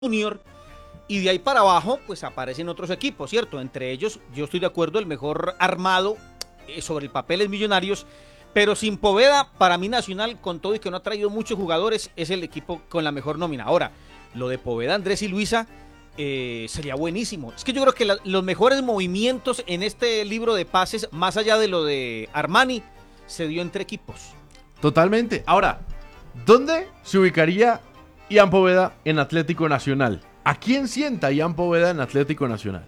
Junior, y de ahí para abajo pues aparecen otros equipos, ¿cierto? Entre ellos, yo estoy de acuerdo, el mejor armado sobre el papel es Millonarios, pero sin Poveda, para mí Nacional, con todo y que no ha traído muchos jugadores, es el equipo con la mejor nómina. Ahora, lo de Poveda, Andrés y Luisa sería buenísimo. Es que yo creo que los mejores movimientos en este libro de pases, más allá de lo de Armani, se dio entre equipos. Totalmente. Ahora, ¿dónde se ubicaría Ian Poveda en Atlético Nacional? ¿A quién sienta Ian Poveda en Atlético Nacional?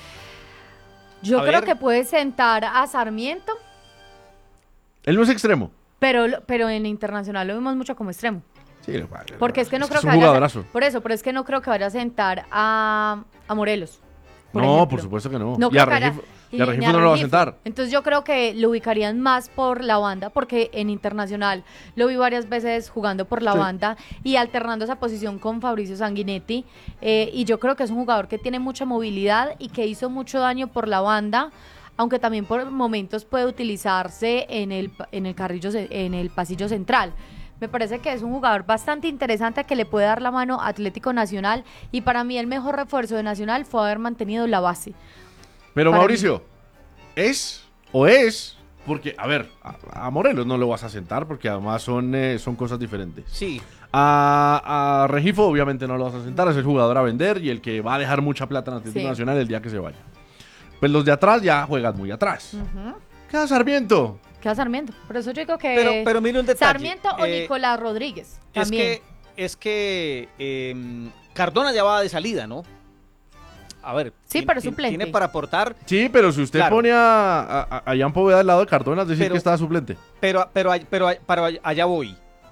Yo creo que puede sentar a Sarmiento. Él no es extremo. Pero en Internacional lo vemos mucho como extremo. Sí, porque es que no creo que vaya por eso, pero es que no creo que vaya a sentar a Morelos. Por supuesto que no. Y a Regifo no lo va a sentar. Entonces yo creo que lo ubicarían más por la banda, porque en Internacional lo vi varias veces jugando por la banda y alternando esa posición con Fabricio Sanguinetti. Y yo creo que es un jugador que tiene mucha movilidad y que hizo mucho daño por la banda, aunque también por momentos puede utilizarse en el pasillo central. Me parece que es un jugador bastante interesante que le puede dar la mano a Atlético Nacional, y para mí el mejor refuerzo de Nacional fue haber mantenido la base. Pero Mauricio, ¿es? Porque, a ver, a Morelos no lo vas a sentar porque además son cosas diferentes. Sí. A Regifo obviamente no lo vas a sentar, es el jugador a vender y el que va a dejar mucha plata en Atlético Nacional el día que se vaya. Pues los de atrás ya juegan muy atrás. Queda Sarmiento. Por eso yo digo que pero mire un detalle. Sarmiento o Nicolás Rodríguez también. Es que Cardona ya va de salida, ¿no? A ver, sí, pero suplente. Tiene para aportar. Sí, pero si usted pone a Ian Poveda al lado de Cardona, es decir que está suplente. Pero allá voy.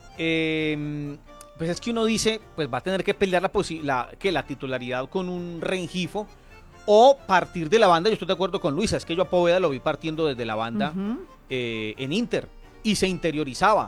Pues es que uno dice, pues va a tener que pelear la titularidad con un Rengifo o partir de la banda. Yo estoy de acuerdo con Luisa, es que yo a Poveda lo vi partiendo desde la banda en Inter y se interiorizaba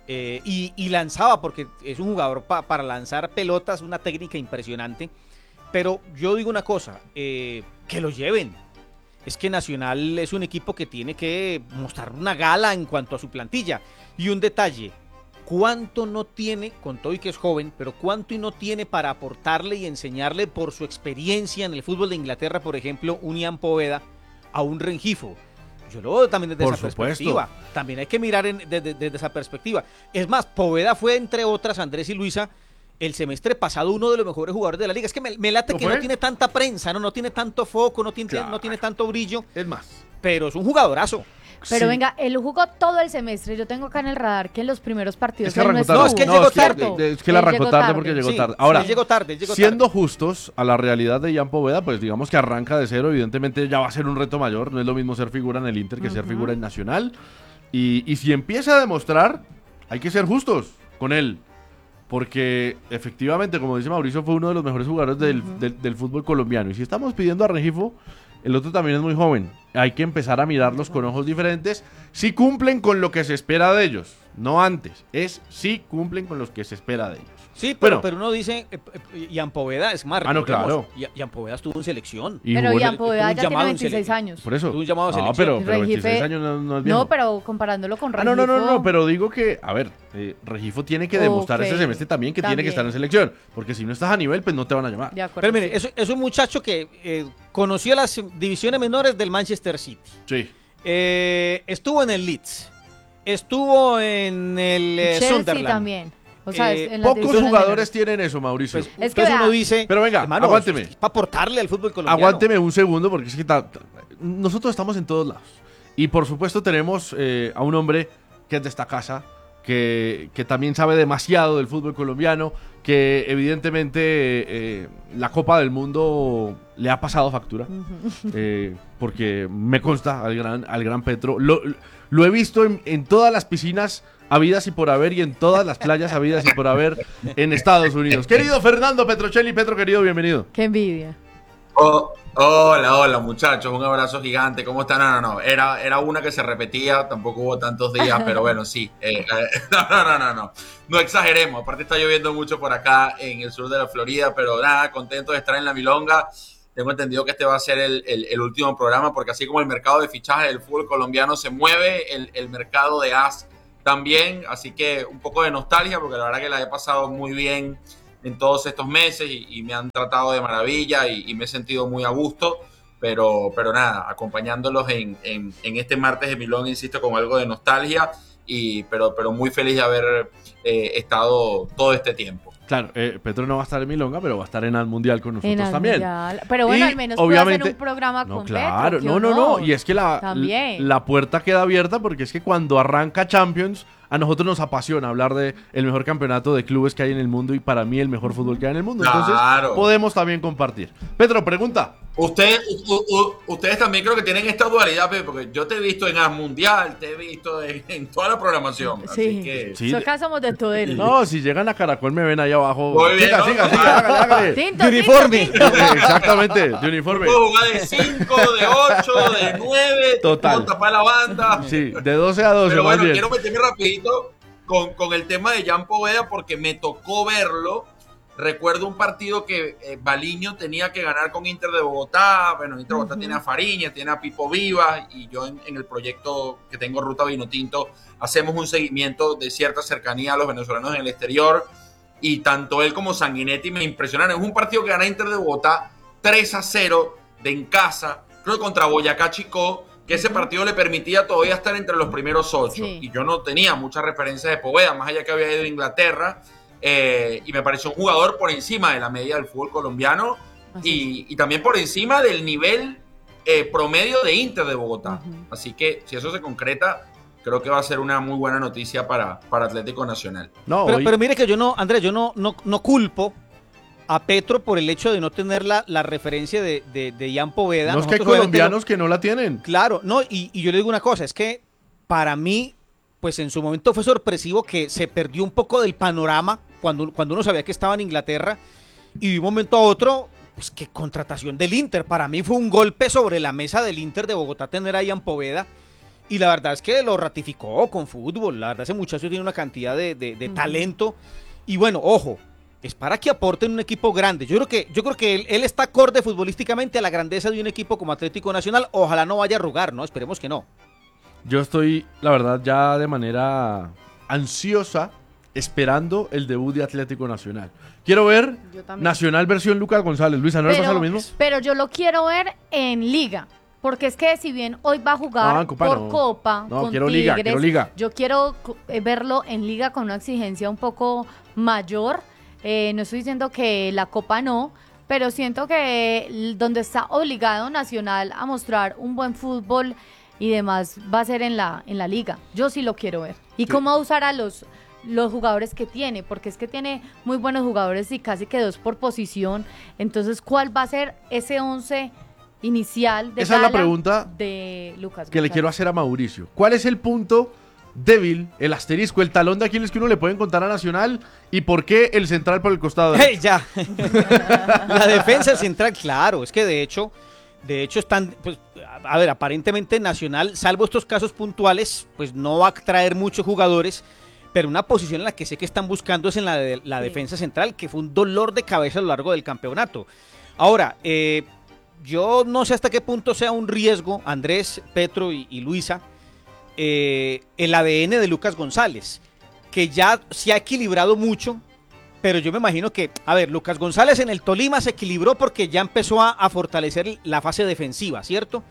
y lanzaba, porque es un jugador para lanzar pelotas, una técnica impresionante. Pero yo digo una cosa, que lo lleven. Es que Nacional es un equipo que tiene que mostrar una gala en cuanto a su plantilla. Y un detalle, ¿cuánto no tiene, con todo y que es joven, pero cuánto y no tiene para aportarle y enseñarle por su experiencia en el fútbol de Inglaterra, por ejemplo, un Ian Poveda a un Rengifo? Yo lo veo también desde esa perspectiva. También hay que mirar desde esa perspectiva. Es más, Poveda fue, entre otras, Andrés y Luisa, el semestre pasado uno de los mejores jugadores de la liga. Es que me late que no tiene tanta prensa, no tiene tanto foco, no tiene tanto brillo. Es más. Pero es un jugadoradorazo. Pero venga, él jugó todo el semestre. Yo tengo acá en el radar que en los primeros partidos él llegó tarde. Es que él arrancó tarde porque llegó tarde. Ahora, llegó tarde. Siendo justos a la realidad de Ian Poveda, pues digamos que arranca de cero. Evidentemente ya va a ser un reto mayor. No es lo mismo ser figura en el Inter que ser figura en Nacional. Y si empieza a demostrar, hay que ser justos con él. Porque efectivamente, como dice Mauricio, fue uno de los mejores jugadores del fútbol colombiano. Y si estamos pidiendo a Rengifo, el otro también es muy joven. Hay que empezar a mirarlos con ojos diferentes. Si cumplen con lo que se espera de ellos. No antes. Si cumplen con lo que se espera de ellos. Sí, pero uno dice, Ian Poveda es más. No, claro. Ian Poveda estuvo en selección. Pero Ian Poveda ya tiene 26 años. Por eso. Tuvo un llamado a selección. Pero 26 años no es viejo. No, pero comparándolo con Regifo. No, pero digo que, a ver, Regifo tiene que demostrar ese semestre también que tiene que estar en selección. Porque si no estás a nivel, pues no te van a llamar. De acuerdo. Pero mire, es un muchacho que conoció las divisiones menores del Manchester City. Sí. Estuvo en el Leeds. Estuvo en el Chelsea Sunderland. También. O sea, pocos jugadores tienen eso, Mauricio. Pues, es que uno dice, pero venga, hermano, aguánteme. Para aportarle al fútbol colombiano. Aguánteme un segundo, porque es que nosotros estamos en todos lados. Y por supuesto tenemos a un hombre que es de esta casa, que también sabe demasiado del fútbol colombiano, que evidentemente la Copa del Mundo le ha pasado factura, porque me consta al gran Petro. Lo he visto en todas las piscinas habidas y por haber, y en todas las playas habidas y por haber en Estados Unidos. Querido Fernando Petrocelli, Petro querido, bienvenido. Qué envidia. Hola muchachos, un abrazo gigante, ¿cómo están? No, era una que se repetía, tampoco hubo tantos días, pero bueno, sí. No exageremos, aparte está lloviendo mucho por acá en el sur de la Florida, pero nada, contento de estar en la Milonga. Tengo entendido que este va a ser el último programa, porque así como el mercado de fichajes del fútbol colombiano se mueve, el mercado de AS también, así que un poco de nostalgia, porque la verdad que la he pasado muy bien en todos estos meses y me han tratado de maravilla y me he sentido muy a gusto. Pero nada, acompañándolos en este martes de Milonga, insisto, con algo de nostalgia, pero muy feliz de haber estado todo este tiempo. Claro, Petro no va a estar en Milonga, pero va a estar en el Mundial con nosotros En el también. Mundial. Pero bueno, Y al menos puede hacer un programa no, con claro, Petro. no. Y es que También. la puerta queda abierta porque es que cuando arranca Champions, a nosotros nos apasiona hablar de el mejor campeonato de clubes que hay en el mundo y para mí el mejor fútbol que hay en el mundo. Entonces, Claro. podemos también compartir. Petro, pregunta. Ustedes también creo que tienen esta dualidad, Pepe, porque yo te he visto en AS Mundial, te he visto en toda la programación. Así que... Sí, Acá somos de todo. No, si llegan a Caracol me ven ahí abajo. Muy bien, ¿no? Siga, hágale. Tinto, De uniforme. Exactamente, de uniforme. Puedo jugar de 5, de 8, de 9, Total. puedo tapar la banda. Sí, de 12 a 12, Pero más bueno, bien. quiero meterme rapidito con el tema de Jan Poveda porque me tocó verlo. Recuerdo un partido que Baliño tenía que ganar con Inter de Bogotá. Bueno, Inter de Bogotá tiene a Fariña, tiene a Pipo Vivas y yo en el proyecto que tengo Ruta Vinotinto hacemos un seguimiento de cierta cercanía a los venezolanos en el exterior y tanto él como Sanguinetti me impresionaron. Es un partido que gana Inter de Bogotá 3-0 de en casa, creo que contra Boyacá Chicó, que ese partido le permitía todavía estar entre los primeros 8. Sí. Y yo no tenía muchas referencias de Poveda, más allá que había ido a Inglaterra. Y me pareció un jugador por encima de la media del fútbol colombiano y también por encima del nivel promedio de Inter de Bogotá. Así que si eso se concreta, creo que va a ser una muy buena noticia para Atlético Nacional. No, Pero mire que yo no, Andrés, yo no culpo a Petro por el hecho de no tener la referencia de Jan Poveda. no es que hay Nosotros obviamente colombianos que no la tienen. Claro, no, y yo le digo una cosa, es que para mí, pues en su momento fue sorpresivo que se perdió un poco del panorama cuando uno sabía que estaba en Inglaterra y de un momento a otro, pues qué contratación del Inter. Para mí fue un golpe sobre la mesa del Inter de Bogotá tener a Jan Poveda y la verdad es que lo ratificó con fútbol. La verdad ese muchacho tiene una cantidad de talento y bueno, ojo, es para que aporte en un equipo grande. Yo creo que él está acorde futbolísticamente a la grandeza de un equipo como Atlético Nacional. Ojalá no vaya a arrugar, ¿no? Esperemos que no. Yo estoy, la verdad, ya de manera ansiosa esperando el debut de Atlético Nacional. Quiero ver Yo también. Nacional versión Lucas González. Luisa, ¿no le pasa lo mismo? Pero yo lo quiero ver en Liga. Porque es que si bien hoy va a jugar Copa por no. Copa No, con quiero Liga, Tigres, quiero Liga. yo quiero verlo en Liga con una exigencia un poco mayor. No estoy diciendo que la Copa no, pero siento que donde está obligado Nacional a mostrar un buen fútbol y demás va a ser en la Liga. Yo sí lo quiero ver. Y Sí. cómo usar a los jugadores que tiene, porque es que tiene muy buenos jugadores y casi que 2 por posición. Entonces, ¿cuál va a ser ese 11 inicial de Esa es la Gala pregunta de Lucas que le González? quiero hacer a Mauricio. ¿Cuál es el punto débil, el asterisco, el talón de Aquiles que uno le puede contar a Nacional y por qué el central por el costado derecho? ¡Hey, ya! La defensa central, claro, es que de hecho están, pues, a ver, aparentemente Nacional, salvo estos casos puntuales, pues no va a traer muchos jugadores, pero una posición en la que sé que están buscando es en la de la Sí. defensa central, que fue un dolor de cabeza a lo largo del campeonato. Ahora, yo no sé hasta qué punto sea un riesgo, Andrés, Petro y Luisa, el ADN de Lucas González, que ya se ha equilibrado mucho, pero yo me imagino que, a ver, Lucas González en el Tolima se equilibró porque ya empezó a fortalecer la fase defensiva, ¿cierto?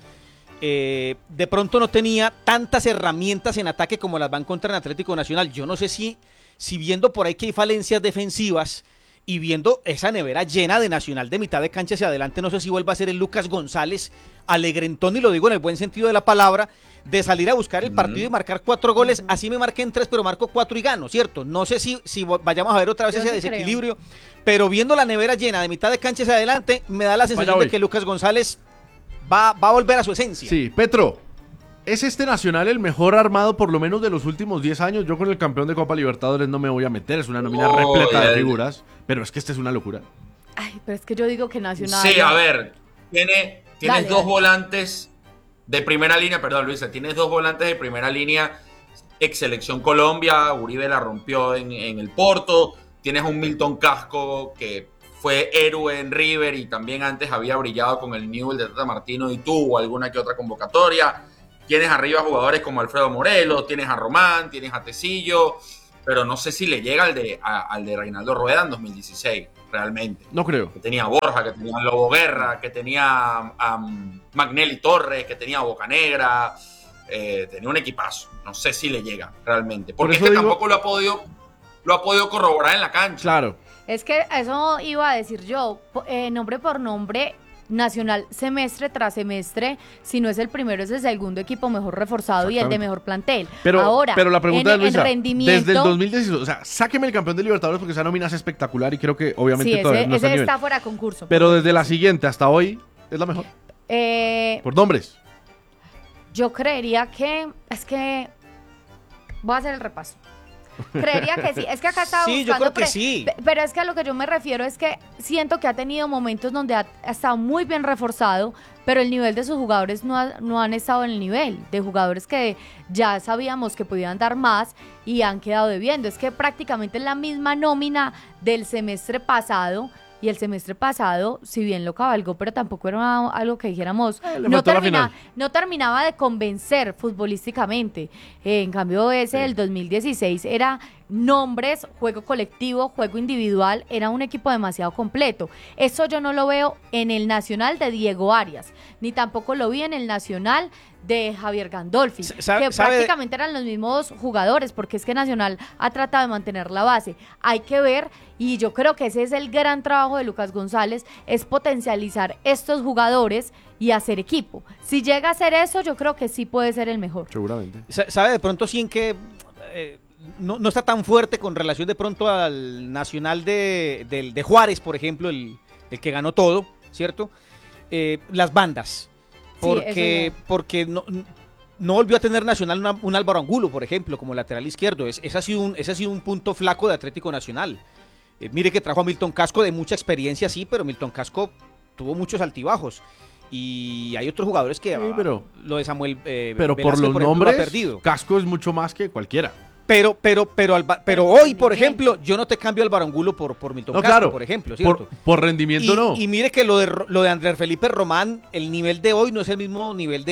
De pronto no tenía tantas herramientas en ataque como las va a encontrar en Atlético Nacional. Yo no sé si viendo por ahí que hay falencias defensivas y viendo esa nevera llena de Nacional de mitad de cancha hacia adelante, no sé si vuelva a ser el Lucas González alegrentón, y lo digo en el buen sentido de la palabra, de salir a buscar el partido y marcar 4 goles, así me marquen 3, pero marco 4 y gano, ¿cierto? No sé si vayamos a ver otra vez Yo ese sí desequilibrio, pero viendo la nevera llena de mitad de cancha hacia adelante, me da la sensación voy. de que Lucas González va a volver a su esencia. Sí, Petro, ¿es este Nacional el mejor armado por lo menos de los últimos 10 años? Yo con el campeón de Copa Libertadores no me voy a meter, es una nómina repleta de figuras, pero es que este es una locura. Ay, pero es que yo digo que Nacional... Sí, a ver, tienes Dale, dos dale. volantes de primera línea, perdón Luisa, tienes 2 volantes de primera línea, ex selección Colombia, Uribe la rompió en el Porto, tienes un Milton Casco que fue héroe en River y también antes había brillado con el Newell's de Tata Martino y tuvo alguna que otra convocatoria, tienes arriba jugadores como Alfredo Morelos, tienes a Román, tienes a Tecillo, pero no sé si le llega al de Reinaldo Rueda en 2016, realmente. No creo. Que tenía Borja, que tenía Lobo Guerra, que tenía Magnelli Torres, que tenía Bocanegra, tenía un equipazo. No sé si le llega realmente, porque es que tampoco lo ha podido corroborar en la cancha. Claro. Es que eso iba a decir yo, nombre por nombre, Nacional semestre tras semestre, si no es el primero es el segundo equipo mejor reforzado y el de mejor plantel. Pero, ahora, pero la pregunta en es, Luisa, rendimiento, desde el 2016, o sea, sáqueme el campeón de Libertadores porque esa nómina es espectacular y creo que obviamente sí, todavía no está a nivel. está fuera de concurso. Pero desde la siguiente hasta hoy es la mejor. Por nombres. Yo creería que, es que voy a hacer el repaso. Creería que sí, es que acá estaba sí, buscando, yo creo que sí. Pero es que a lo que yo me refiero es que siento que ha tenido momentos donde ha estado muy bien reforzado, pero el nivel de sus jugadores no han estado en el nivel de jugadores que ya sabíamos que podían dar más y han quedado debiendo. Es que prácticamente es la misma nómina del semestre pasado. Y el semestre pasado, si bien lo cabalgó, pero tampoco era algo que dijéramos, no terminaba de convencer futbolísticamente. En cambio, ese del 2016 era nombres, juego colectivo, juego individual, era un equipo demasiado completo. Eso yo no lo veo en el Nacional de Diego Arias, ni tampoco lo vi en el Nacional de Javier Gandolfi, que prácticamente eran los mismos jugadores, porque es que Nacional ha tratado de mantener la base. Hay que ver, y yo creo que ese es el gran trabajo de Lucas González, es potencializar estos jugadores y hacer equipo. Si llega a hacer eso, yo creo que sí puede ser el mejor. Seguramente. ¿Sabe de pronto sí en que no está tan fuerte con relación de pronto al Nacional de Juárez, por ejemplo, el que ganó todo, ¿cierto? Las bandas. Porque no volvió a tener Nacional un Álvaro Angulo, por ejemplo, como lateral izquierdo. Ese ha sido un punto flaco de Atlético Nacional. Mire que trajo a Milton Casco de mucha experiencia, sí, pero Milton Casco tuvo muchos altibajos. Y hay otros jugadores que lo de Samuel pero Velázquez, por los ejemplo, nombres, lo ha perdido. Casco es mucho más que cualquiera. Pero hoy, por ejemplo, yo no te cambio Álvaro Angulo por Milton Casco, claro, por ejemplo, ¿cierto? Por rendimiento no. Y mire que lo de Andrés Felipe Román, el nivel de hoy no es el mismo nivel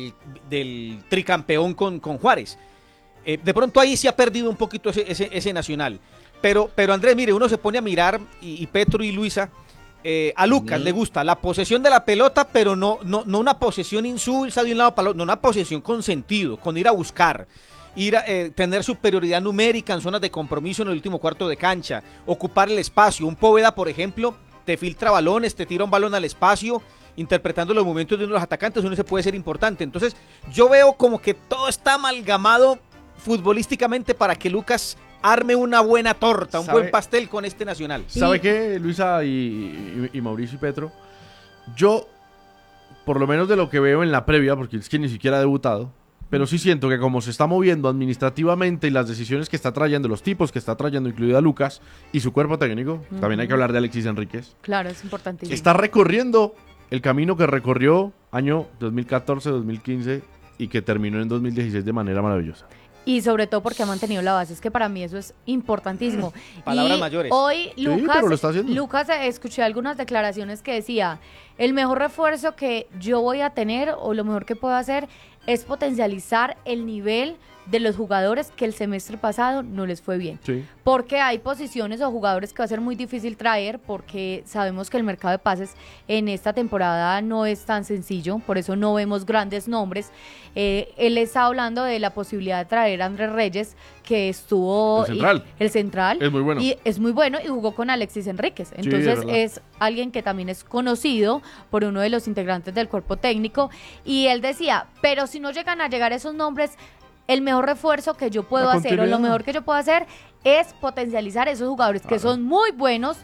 del tricampeón con Juárez. De pronto ahí se ha perdido un poquito ese Nacional. Pero Andrés, mire, uno se pone a mirar, y Petro y Luisa, a Lucas le gusta la posesión de la pelota, pero no una posesión insulsa de un lado para el otro, no una posesión con sentido, con ir a buscar. Tener superioridad numérica en zonas de compromiso en el último cuarto de cancha, ocupar el espacio. Un Poveda, por ejemplo, te filtra balones, te tira un balón al espacio, interpretando los movimientos de uno de los atacantes, uno se puede ser importante. Entonces, yo veo como que todo está amalgamado futbolísticamente para que Lucas arme una buena torta, un buen pastel con este Nacional. ¿Sabe qué, Luisa y Mauricio y Petro? Yo, por lo menos de lo que veo en la previa, porque es que ni siquiera ha debutado, pero sí siento que como se está moviendo administrativamente y las decisiones que está trayendo, los tipos que está trayendo, incluido a Lucas y su cuerpo técnico, también hay que hablar de Alexis Enríquez. Claro, es importantísimo. Está recorriendo el camino que recorrió año 2014, 2015 y que terminó en 2016 de manera maravillosa. Y sobre todo porque ha mantenido la base, es que para mí eso es importantísimo. Palabras mayores. Hoy pero lo está haciendo. Lucas, escuché algunas declaraciones que decía, el mejor refuerzo que yo voy a tener o lo mejor que puedo hacer es potencializar el nivel de los jugadores que el semestre pasado no les fue bien. Sí. Porque hay posiciones o jugadores que va a ser muy difícil traer porque sabemos que el mercado de pases en esta temporada no es tan sencillo, por eso no vemos grandes nombres. Él está hablando de la posibilidad de traer a Andrés Reyes, que estuvo... El central. Es muy bueno. Y es muy bueno y jugó con Alexis Enríquez. Entonces es alguien que también es conocido por uno de los integrantes del cuerpo técnico. Y él decía, pero si no llegan a llegar esos nombres, el mejor refuerzo que yo puedo hacer o lo mejor que yo puedo hacer es potencializar esos jugadores que son muy buenos,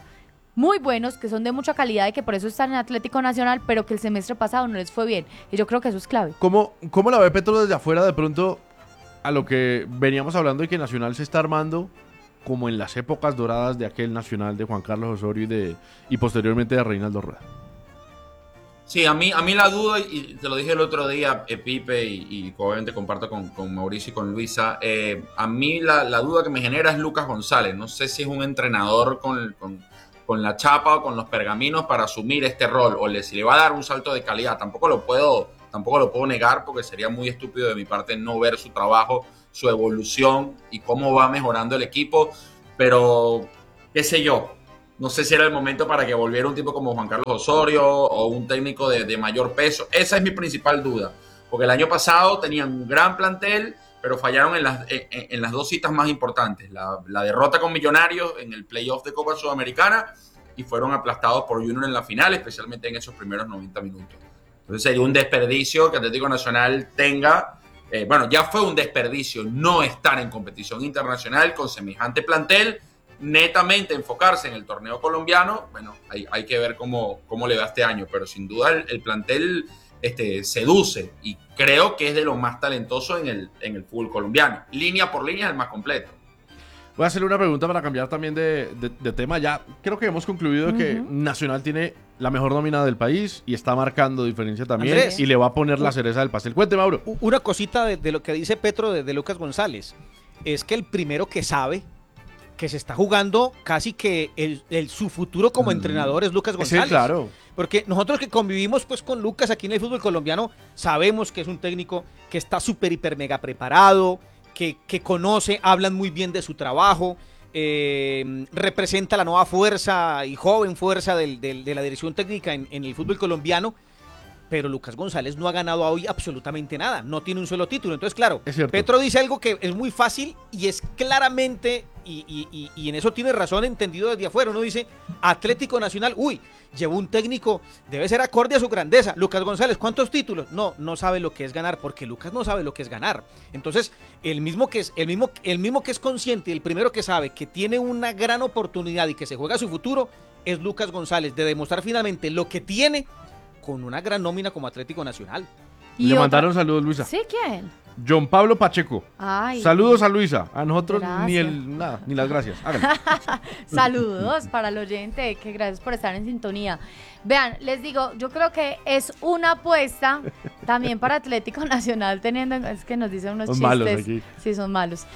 que son de mucha calidad y que por eso están en Atlético Nacional, pero que el semestre pasado no les fue bien. Y yo creo que eso es clave. ¿Cómo la ve Petro desde afuera de pronto a lo que veníamos hablando de que Nacional se está armando como en las épocas doradas de aquel Nacional de Juan Carlos Osorio y posteriormente de Reinaldo Rueda? Sí, a mí la duda, y te lo dije el otro día, Pipe, y obviamente comparto con Mauricio y con Luisa, a mí la duda que me genera es Lucas González. No sé si es un entrenador con la chapa o con los pergaminos para asumir este rol, o si le va a dar un salto de calidad. Tampoco lo puedo tampoco lo puedo negar porque sería muy estúpido de mi parte no ver su trabajo, su evolución y cómo va mejorando el equipo, pero qué sé yo, no sé si era el momento para que volviera un tipo como Juan Carlos Osorio o un técnico de mayor peso. Esa es mi principal duda, porque el año pasado tenían un gran plantel, pero fallaron en las dos citas más importantes, la derrota con Millonarios en el playoff de Copa Sudamericana y fueron aplastados por Junior en la final, especialmente en esos primeros 90 minutos. Entonces sería un desperdicio que Atlético Nacional tenga, ya fue un desperdicio no estar en competición internacional con semejante plantel, netamente enfocarse en el torneo colombiano. Bueno, hay que ver cómo le va este año, pero sin duda el plantel seduce y creo que es de lo más talentoso en el fútbol colombiano. Línea por línea es el más completo. Voy a hacerle una pregunta para cambiar también de tema. Ya creo que hemos concluido que Nacional tiene la mejor nómina del país y está marcando diferencia también. Andrés, y le va a poner la cereza del pastel. Cuente, Mauro. Una cosita de lo que dice Petro de Lucas González. Es que el primero que sabe que se está jugando casi que su futuro como entrenador es Lucas González. Sí, claro. Porque nosotros que convivimos pues con Lucas aquí en el fútbol colombiano, sabemos que es un técnico que está súper, hiper, mega preparado, que conoce, hablan muy bien de su trabajo, representa la nueva fuerza y joven fuerza de la dirección técnica en el fútbol colombiano. Pero Lucas González no ha ganado hoy absolutamente nada, no tiene un solo título. Entonces, claro, Petro dice algo que es muy fácil y es claramente, y en eso tiene razón, entendido desde afuera. Uno dice, Atlético Nacional, llevó un técnico, debe ser acorde a su grandeza. Lucas González, ¿cuántos títulos? No sabe lo que es ganar, porque Lucas no sabe lo que es ganar. Entonces, el mismo que es consciente, el primero que sabe que tiene una gran oportunidad y que se juega su futuro, es Lucas González, de demostrar finalmente lo que tiene con una gran nómina como Atlético Nacional. Le mandaron saludos, Luisa. ¿Sí? ¿Quién? John Pablo Pacheco. Ay, saludos a Luisa. A nosotros gracias. ni las gracias. Háganlo. Saludos para el oyente, que gracias por estar en sintonía. Vean, les digo, yo creo que es una apuesta también para Atlético Nacional, es que nos dicen unos son chistes. Malos aquí. Sí, son malos.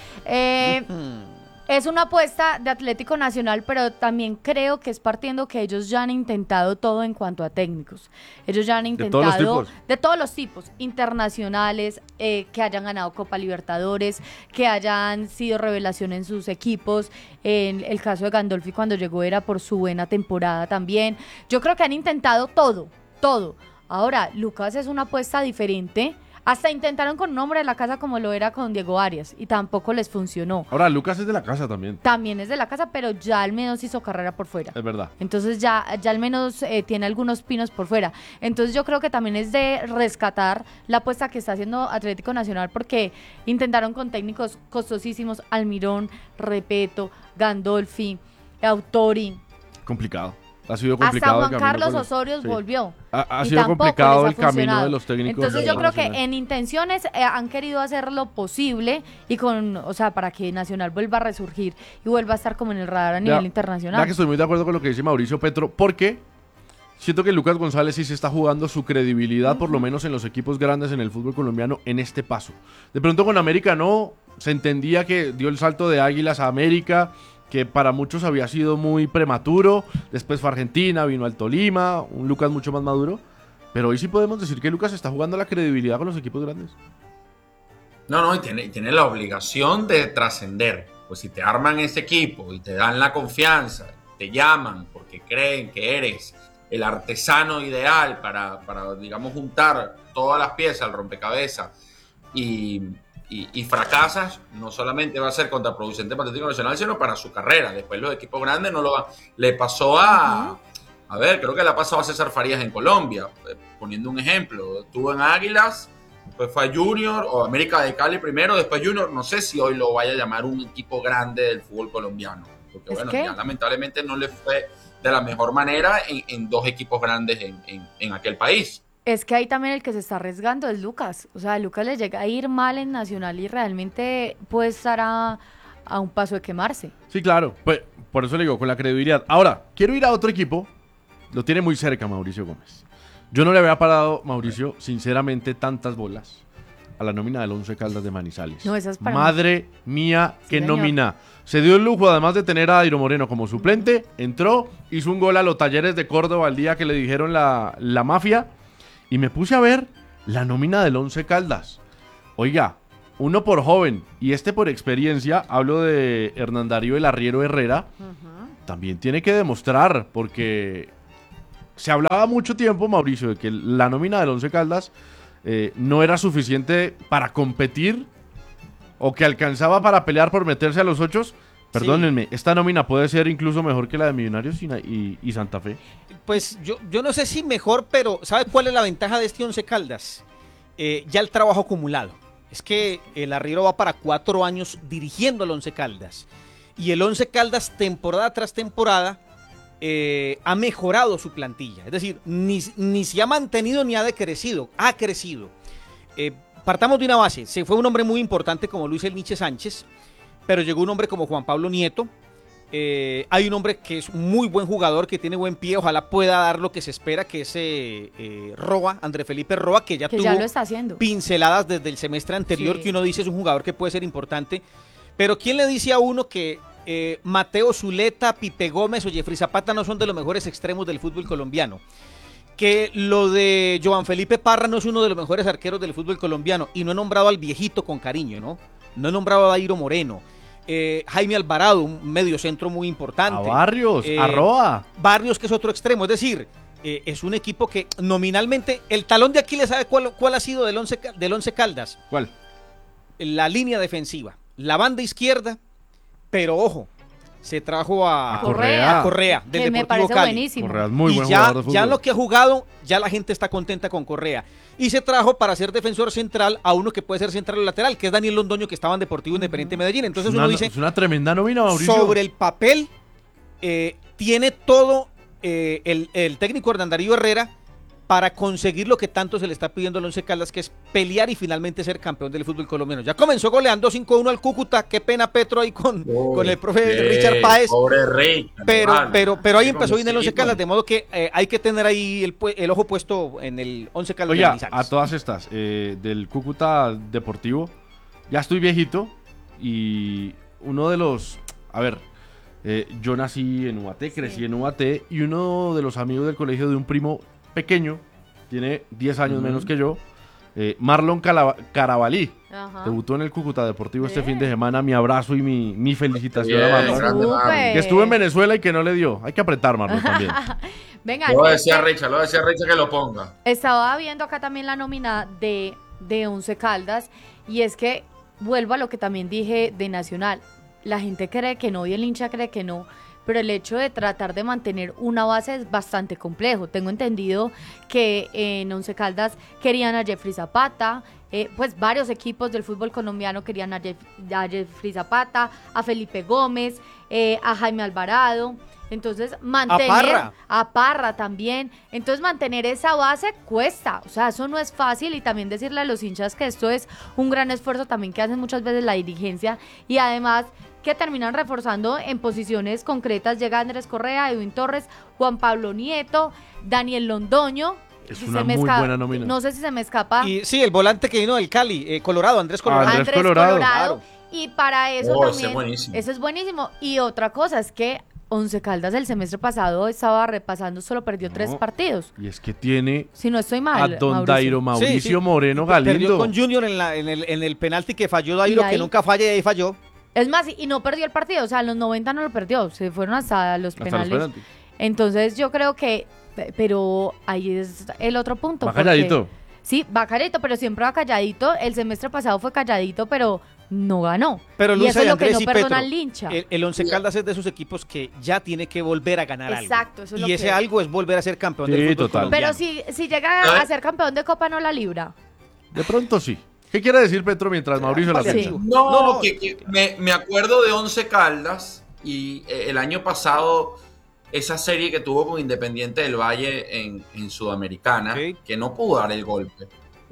Es una apuesta de Atlético Nacional, pero también creo que es partiendo que ellos ya han intentado todo en cuanto a técnicos. Ellos ya han intentado de todos los tipos, internacionales, que hayan ganado Copa Libertadores, que hayan sido revelación en sus equipos. En el caso de Gandolfi, cuando llegó era por su buena temporada también. Yo creo que han intentado todo. Ahora, Lucas es una apuesta diferente. Hasta intentaron con un hombre de la casa como lo era con Diego Arias y tampoco les funcionó. Ahora, Lucas es de la casa también. También es de la casa, pero ya al menos hizo carrera por fuera. Es verdad. Entonces ya al menos tiene algunos pinos por fuera. Entonces yo creo que también es de rescatar la apuesta que está haciendo Atlético Nacional, porque intentaron con técnicos costosísimos, Almirón, Repeto, Gandolfi, Autori. Complicado. Ha sido complicado. Hasta Juan Carlos Osorio volvió. Ha sido complicado el camino de los técnicos. Entonces yo creo que en intenciones han querido hacer lo posible y para que Nacional vuelva a resurgir y vuelva a estar como en el radar a nivel internacional. Que estoy muy de acuerdo con lo que dice Mauricio Petro, porque siento que Lucas González sí se está jugando su credibilidad, por lo menos en los equipos grandes en el fútbol colombiano, en este paso. De pronto con América no, se entendía que dio el salto de Águilas a América, que para muchos había sido muy prematuro. Después fue Argentina, vino al Tolima, un Lucas mucho más maduro. Pero hoy sí podemos decir que Lucas está jugando la credibilidad con los equipos grandes. No, y tiene la obligación de trascender. Pues si te arman ese equipo y te dan la confianza, te llaman porque creen que eres el artesano ideal para digamos, juntar todas las piezas al rompecabezas y fracasas, no solamente va a ser contraproducente para Atlético Nacional, sino para su carrera. Después los equipos grandes no lo van. Le pasó creo que le ha pasado a César Farías en Colombia, poniendo un ejemplo. Estuvo en Águilas, después fue a Junior, o América de Cali primero, después Junior. No sé si hoy lo vaya a llamar un equipo grande del fútbol colombiano, porque ya lamentablemente no le fue de la mejor manera en dos equipos grandes en aquel país. Es que ahí también el que se está arriesgando es Lucas. O sea, a Lucas le llega a ir mal en Nacional y realmente puede estar a un paso de quemarse. Sí, claro. Pues, por eso le digo, con la credibilidad. Ahora, quiero ir a otro equipo. Lo tiene muy cerca Mauricio Gómez. Yo no le había parado, Mauricio, sinceramente, tantas bolas a la nómina del Once Caldas de Manizales. No, esa es para Madre mía, sí, qué señor. nómina. Se dio el lujo, además de tener a Dairo Moreno como suplente, entró, hizo un gol a los Talleres de Córdoba el día que le dijeron la mafia. Y me puse a ver la nómina del Once Caldas. Oiga, uno por joven y este por experiencia, hablo de Hernán Darío El Arriero Herrera, también tiene que demostrar, porque se hablaba mucho tiempo, Mauricio, de que la nómina del Once Caldas no era suficiente para competir o que alcanzaba para pelear por meterse a los 8. Perdónenme, sí. Esta nómina puede ser incluso mejor que la de Millonarios y Santa Fe. Pues yo no sé si mejor, pero ¿sabe cuál es la ventaja de este Once Caldas? Ya el trabajo acumulado. Es que el arriero va para 4 años dirigiendo al Once Caldas. Y el Once Caldas, temporada tras temporada, ha mejorado su plantilla. Es decir, ni se ha mantenido ni ha decrecido. Ha crecido. Partamos de una base. Se fue un hombre muy importante como Luis El Niche Sánchez, pero llegó un hombre como Juan Pablo Nieto. Hay un hombre que es muy buen jugador, que tiene buen pie, ojalá pueda dar lo que se espera, que es Roa, André Felipe Roa, que ya lo está haciendo. Pinceladas desde el semestre anterior, sí. Que uno dice es un jugador que puede ser importante, pero ¿quién le dice a uno que Mateo Zuleta, Pipe Gómez o Jeffrey Zapata no son de los mejores extremos del fútbol colombiano? Que lo de Joan Felipe Parra no es uno de los mejores arqueros del fútbol colombiano, y no he nombrado al viejito con cariño, ¿no? No he nombrado a Dairo Moreno. Jaime Alvarado, un mediocentro muy importante. A Barrios, a Roa. Barrios, que es otro extremo. Es decir, es un equipo que nominalmente, el talón de Aquiles, ¿sabe cuál ha sido del Once Caldas? ¿Cuál? La línea defensiva, la banda izquierda, pero ojo, se trajo a Correa del que Deportivo me parece Cali. Buenísimo. Correa es muy y buen ya, jugador de fútbol. ya lo que ha jugado, ya la gente está contenta con Correa. Y se trajo para ser defensor central a uno que puede ser central o lateral, que es Daniel Londoño, que estaba en Deportivo Independiente Medellín. Entonces uno dice, es una tremenda nómina, Mauricio. sobre el papel tiene todo el técnico Hernán Darío Herrera para conseguir lo que tanto se le está pidiendo al Once Caldas, que es pelear y finalmente ser campeón del fútbol colombiano. Ya comenzó goleando 5-1 al Cúcuta, qué pena Petro ahí con el profe Richard Páez. Pobre Rey. Pero ahí empezó bien el Once Caldas, de modo que hay que tener ahí el ojo puesto en el Once Caldas. Oye, a todas estas, del Cúcuta Deportivo, ya estoy viejito y uno de los, yo nací en Ubaté, crecí en Ubaté, y uno de los amigos del colegio de un primo pequeño, tiene 10 años menos que yo, Marlon Carabalí, debutó en el Cúcuta Deportivo este fin de semana. Mi abrazo y mi felicitación a Marlon, que estuvo en Venezuela y que no le dio. Hay que apretar, Marlon, también. Venga, lo decía Richard que lo ponga. Estaba viendo acá también la nómina de Once Caldas, y es que vuelvo a lo que también dije de Nacional. La gente cree que no y el hincha cree que no, pero el hecho de tratar de mantener una base es bastante complejo. Tengo entendido que en Once Caldas querían a Jeffrey Zapata, pues varios equipos del fútbol colombiano querían a Jeffrey Zapata, a Felipe Gómez, a Jaime Alvarado. Entonces mantener a Parra también. Entonces mantener esa base cuesta, o sea, eso no es fácil, y también decirle a los hinchas que esto es un gran esfuerzo también que hacen muchas veces la dirigencia, y además que terminan reforzando en posiciones concretas. Llega Andrés Correa, Edwin Torres, Juan Pablo Nieto, Daniel Londoño. Es una muy buena nómina. No sé si se me escapa. Y sí, el volante que vino del Cali, Colorado, Andrés Colorado. Andrés Colorado. Claro. Y para eso también, ese es buenísimo. Y otra cosa es que Once Caldas el semestre pasado estaba repasando, solo perdió 3 partidos. Y es que tiene, si no estoy mal, a don Dairo Mauricio Moreno Galindo. Perdió con Junior en el penalti que falló Dairo, que nunca falla, y ahí falló. Es más, y no perdió el partido, o sea, a los 90 no lo perdió, se fueron hasta los penales. Entonces yo creo que, pero ahí es el otro punto. Va calladito. Sí, va calladito, pero siempre va calladito. El semestre pasado fue calladito, pero no ganó. Pero y eso es lo que no y perdona Petro, al hincha. El Once Caldas es de esos equipos que ya tiene que volver a ganar algo. Exacto, eso es y ese algo es volver a ser campeón del fútbol colombiano. Pero si llega a ser campeón de Copa, no la libra. De pronto sí. ¿Qué quiere decir Petro mientras Mauricio la piensa? No, me acuerdo de Once Caldas y el año pasado esa serie que tuvo con Independiente del Valle en Sudamericana, que no pudo dar el golpe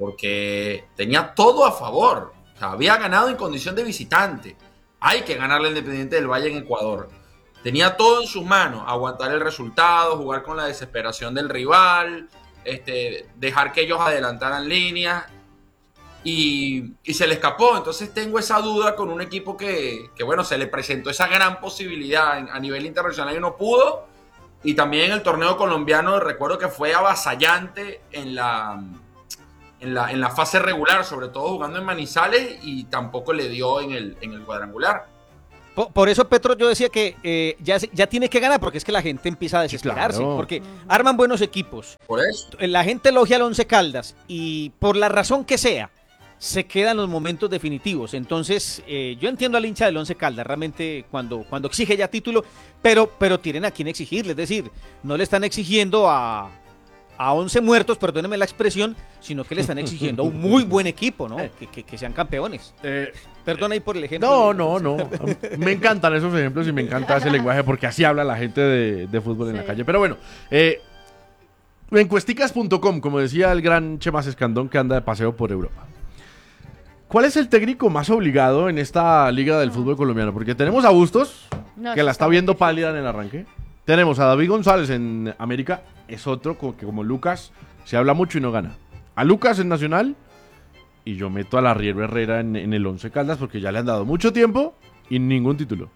porque tenía todo a favor. O sea, había ganado en condición de visitante. Hay que ganarle al Independiente del Valle en Ecuador. Tenía todo en sus manos, aguantar el resultado, jugar con la desesperación del rival, dejar que ellos adelantaran líneas. Y se le escapó. Entonces tengo esa duda con un equipo que bueno, se le presentó esa gran posibilidad a nivel internacional y no pudo. Y también el torneo colombiano, recuerdo que fue avasallante en en la fase regular, sobre todo jugando en Manizales, y tampoco le dio en el cuadrangular. Por eso, Petro, yo decía que ya tiene que ganar, porque es que la gente empieza a desesperarse, claro. porque arman buenos equipos. Por eso. La gente elogia al Once Caldas y por la razón que sea, se quedan los momentos definitivos. Entonces, yo entiendo al hincha del Once Caldas, realmente cuando exige ya título, pero tienen a quien exigirle, es decir, no le están exigiendo a 11 muertos, perdónenme la expresión, sino que le están exigiendo a un muy buen equipo, ¿no? Que sean campeones. Perdón ahí por el ejemplo. No. Me encantan esos ejemplos y me encanta ese lenguaje porque así habla la gente de fútbol en la calle. Pero bueno, encuesticas.com, como decía el gran Chemas Escandón que anda de paseo por Europa. ¿Cuál es el técnico más obligado en esta liga del fútbol colombiano? Porque tenemos a Bustos, que la está viendo pálida en el arranque. Tenemos a David González en América, es otro que como Lucas se habla mucho y no gana. A Lucas en Nacional, y yo meto a la Riero Herrera en el Once Caldas porque ya le han dado mucho tiempo y ningún título.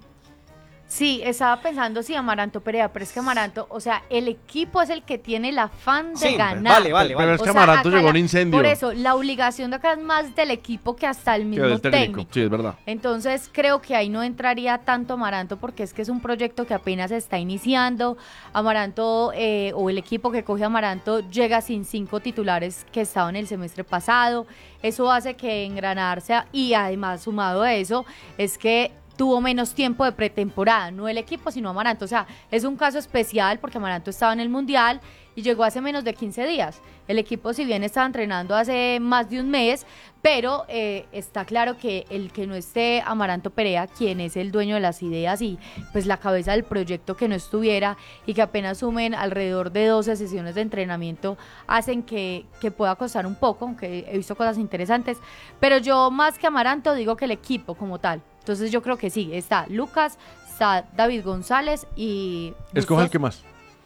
Sí, estaba pensando Amaranto Perea, pero es que Amaranto, o sea, el equipo es el que tiene el afán de ganar. Vale. Pero es que O sea, Amaranto acá llegó a un incendio. Por eso, la obligación de acá es más del equipo que hasta el Que mismo del técnico. técnico. Sí, es verdad. Entonces creo que ahí no entraría tanto Amaranto porque es que es un proyecto que apenas está iniciando. Amaranto o el equipo que coge Amaranto llega sin 5 titulares que estaban el semestre pasado. Eso hace que engranarse y además sumado a eso es que tuvo menos tiempo de pretemporada, no el equipo sino Amaranto, o sea, es un caso especial porque Amaranto estaba en el Mundial y llegó hace menos de 15 días. El equipo si bien estaba entrenando hace más de un mes, pero está claro que el que no esté Amaranto Perea, quien es el dueño de las ideas y pues la cabeza del proyecto que no estuviera y que apenas sumen alrededor de 12 sesiones de entrenamiento, hacen que pueda costar un poco, aunque he visto cosas interesantes, pero yo más que Amaranto digo que el equipo como tal. Entonces yo creo que sí, está Lucas, está David González y Escoja el que más.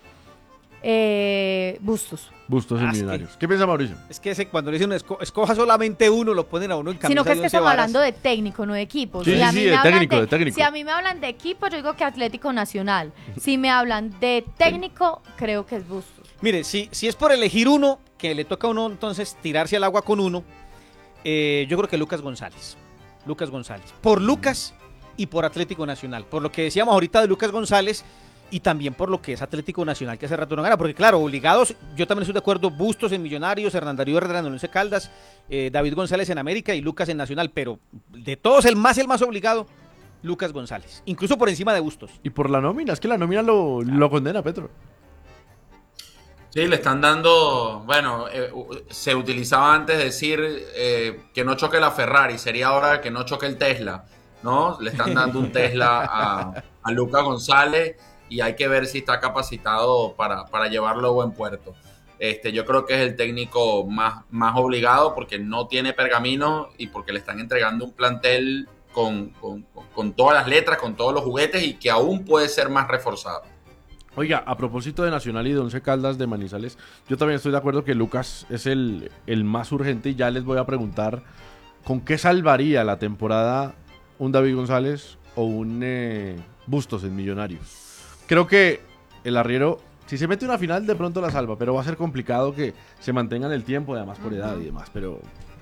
Bustos. Bustos en Millonarios. ¿Qué piensa Mauricio? Es que cuando le dicen escoja solamente uno, lo ponen a uno en camisa. Sino que es que de 11 estamos varas. hablando de técnico, no de equipo. Sí, Si a mí sí, me de hablan técnico. Si a mí me hablan de equipo, yo digo que Atlético Nacional. Si me hablan de técnico, creo que es Bustos. Mire, si es por elegir uno, que le toca a uno entonces tirarse al agua con uno, yo creo que Lucas González. Por Lucas y por Atlético Nacional. Por lo que decíamos ahorita de Lucas González y también por lo que es Atlético Nacional, que hace rato no gana. Porque claro, obligados, yo también estoy de acuerdo, Bustos en Millonarios, Hernán Darío Herrera en Once Caldas, David González en América y Lucas en Nacional. Pero de todos, el más obligado, Lucas González. Incluso por encima de Bustos. Y por la nómina, es que la nómina lo condena, Petro. Sí, le están dando, bueno, se utilizaba antes decir que no choque la Ferrari, sería ahora que no choque el Tesla, ¿no? Le están dando un Tesla a Lucas González y hay que ver si está capacitado para llevarlo a buen puerto. Yo creo que es el técnico más obligado porque no tiene pergamino y porque le están entregando un plantel con todas las letras, con todos los juguetes y que aún puede ser más reforzado. Oiga, a propósito de Nacional y de Once Caldas de Manizales, yo también estoy de acuerdo que Lucas es el más urgente y ya les voy a preguntar ¿con qué salvaría la temporada un David González o un Bustos en Millonarios? Creo que el arriero, si se mete una final, de pronto la salva, pero va a ser complicado que se mantenga en el tiempo, además por edad y demás, pero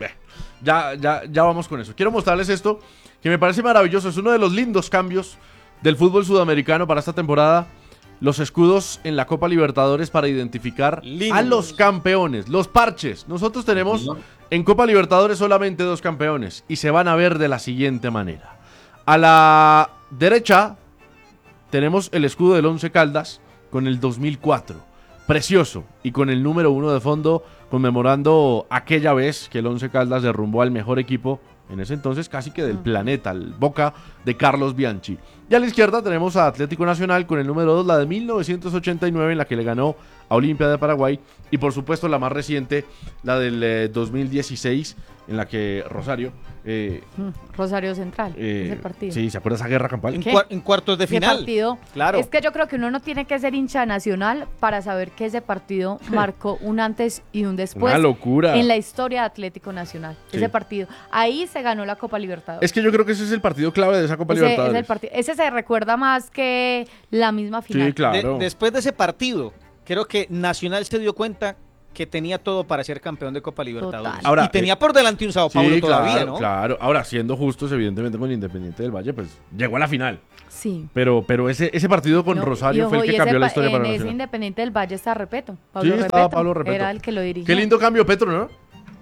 ya vamos con eso. Quiero mostrarles esto, que me parece maravilloso, es uno de los lindos cambios del fútbol sudamericano para esta temporada. Los escudos en la Copa Libertadores para identificar a los campeones, los parches. Nosotros tenemos en Copa Libertadores solamente 2 campeones y se van a ver de la siguiente manera. A la derecha tenemos el escudo del Once Caldas con el 2004. Precioso y con el número 1 de fondo conmemorando aquella vez que el Once Caldas derrumbó al mejor equipo en ese entonces casi que del planeta, el Boca de Carlos Bianchi. Y a la izquierda tenemos a Atlético Nacional con el número 2, la de 1989, en la que le ganó a Olimpia de Paraguay. Y por supuesto la más reciente, la del 2016, en la que Rosario... Rosario Central, ese partido. Sí, ¿se acuerda esa guerra campal? En cuartos de final. Partido, claro. Es que yo creo que uno no tiene que ser hincha nacional para saber que ese partido marcó un antes y un después. Una locura. En la historia de Atlético Nacional. Sí. Ese partido. Ahí se ganó la Copa Libertadores. Es que yo creo que ese es el partido clave de esa Copa Libertadores. Ese se recuerda más que la misma final. Sí, claro. Después de ese partido, creo que Nacional se dio cuenta que tenía todo para ser campeón de Copa Libertadores. Total. Ahora, y tenía por delante un Sao Paulo Sí, todavía, claro, ¿no? claro. Ahora, siendo justos, evidentemente con Independiente del Valle, pues llegó a la final. Sí. Pero ese partido con No, Rosario fue el que y cambió ese la historia para en ese Nacional. Independiente del Valle está Repeto. Sí, estaba Pablo Repeto. Era el que lo dirigía. Qué lindo cambio, Petro, ¿no?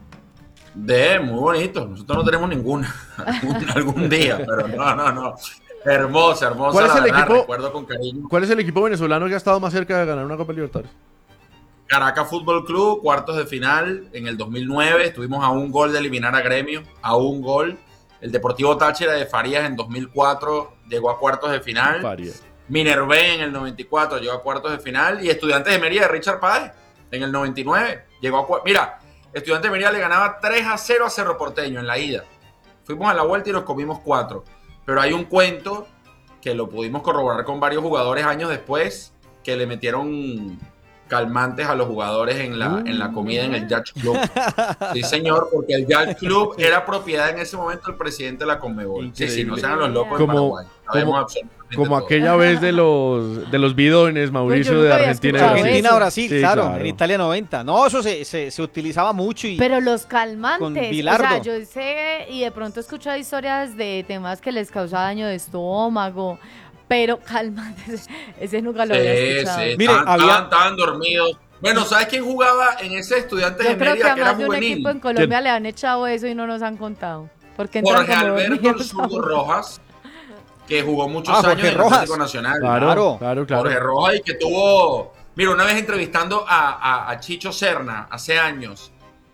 Muy bonito. Nosotros no tenemos ninguna. algún día, pero no. Hermosa. ¿Cuál es la el verdad, equipo? recuerdo con cariño. ¿Cuál es el equipo venezolano que ha estado más cerca de ganar una Copa Libertadores? Caracas Fútbol Club, cuartos de final en el 2009. Estuvimos a un gol de eliminar a Gremio, a un gol. El Deportivo Táchira de Farías en 2004 llegó a cuartos de final. Farías. Minervé en el 94 llegó a cuartos de final. Y Estudiantes de Mérida de Richard Páez en el 99 llegó a Mira, Estudiantes de Mérida le ganaba 3-0 a Cerro Porteño en la ida. Fuimos a la vuelta y nos comimos 4. Pero hay un cuento que lo pudimos corroborar con varios jugadores años después, que le metieron calmantes a los jugadores en la comida en el Yacht Club. Sí, señor, porque el Yacht Club era propiedad en ese momento del presidente de la Conmebol. Sí, no se hagan los locos en Paraguay. Sabemos absolutamente Como todo. aquella vez de los bidones, Mauricio, nunca de había Argentina. escuchado Argentina-Brasil, Sí, claro, claro. en Italia 90. No, eso se utilizaba mucho y Pero los Con calmantes, o Bilardo. sea, yo sé y de pronto he escuchado historias de temas que les causa daño de estómago, pero calmantes, ese nunca lo había escuchado. Sí. Mire, Estaban dormidos. Bueno, ¿sabes quién jugaba en ese Estudiantes Yo de creo que Mérida a que era más de un juvenil? equipo en Colombia ¿Quién? le han echado eso y no nos han contado. Porque entran Jorge como Alberto El dormidos. Zurdo Rojas, que jugó muchos Jorge años en el Rojas. Atlético Nacional. Claro. Jorge Rojas, y que tuvo... Mira, una vez entrevistando a Chicho Serna hace años,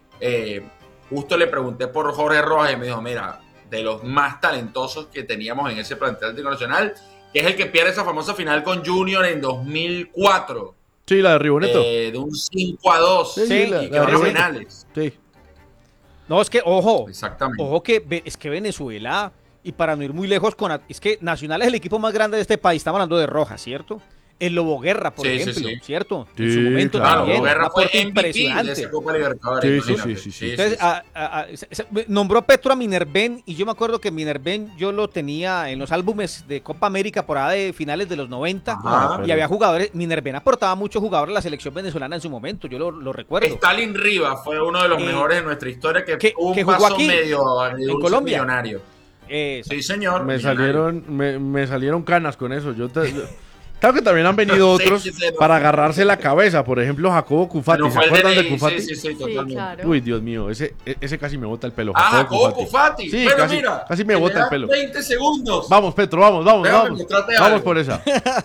justo le pregunté por Jorge Rojas y me dijo, mira, de los más talentosos que teníamos en ese plantel Atlético Nacional, que es el que pierde esa famosa final con Junior en 2004, Sí, la de Riboneto. de un 5-2, Sí, sí, y la que de va a Riboneto. penales. Sí. no, es que, ojo, Exactamente. es que Venezuela, y para no ir muy lejos, es que Nacional es el equipo más grande de este país, estamos hablando de Rojas, ¿cierto? El Lobo Guerra, por Sí, ejemplo, sí. ¿cierto? Sí, En su momento claro. también, Lobo Guerra un fue aporte MVP de impresionante. esa Copa Libertadores. Sí, imagínate. sí. Entonces, nombró Petro a Minerven, y yo me acuerdo que Minerven yo lo tenía en los álbumes de Copa América por ahí de finales de los 90, Ajá. y había jugadores, Minerven aportaba muchos jugadores a la selección venezolana en su momento, yo lo recuerdo. Stalin Rivas fue uno de los mejores de nuestra historia que que tuvo un jugó paso aquí, medio en Colombia. millonario. Sí, señor. Me millonario. salieron canas con eso. Claro que también han venido otros Sí, para agarrarse la cabeza. Por ejemplo, Jacobo Cufati. No ¿Se fue el acuerdan de DNI, Cufati? Sí, Sí, totalmente. claro. Uy, Dios mío, ese casi me bota el pelo. Jacobo Cufati. Sí, Bueno, casi, mira, casi me que bota da el pelo. 20 segundos. Vamos, Petro, vamos. Déjame mostrarte Vamos algo. por esa.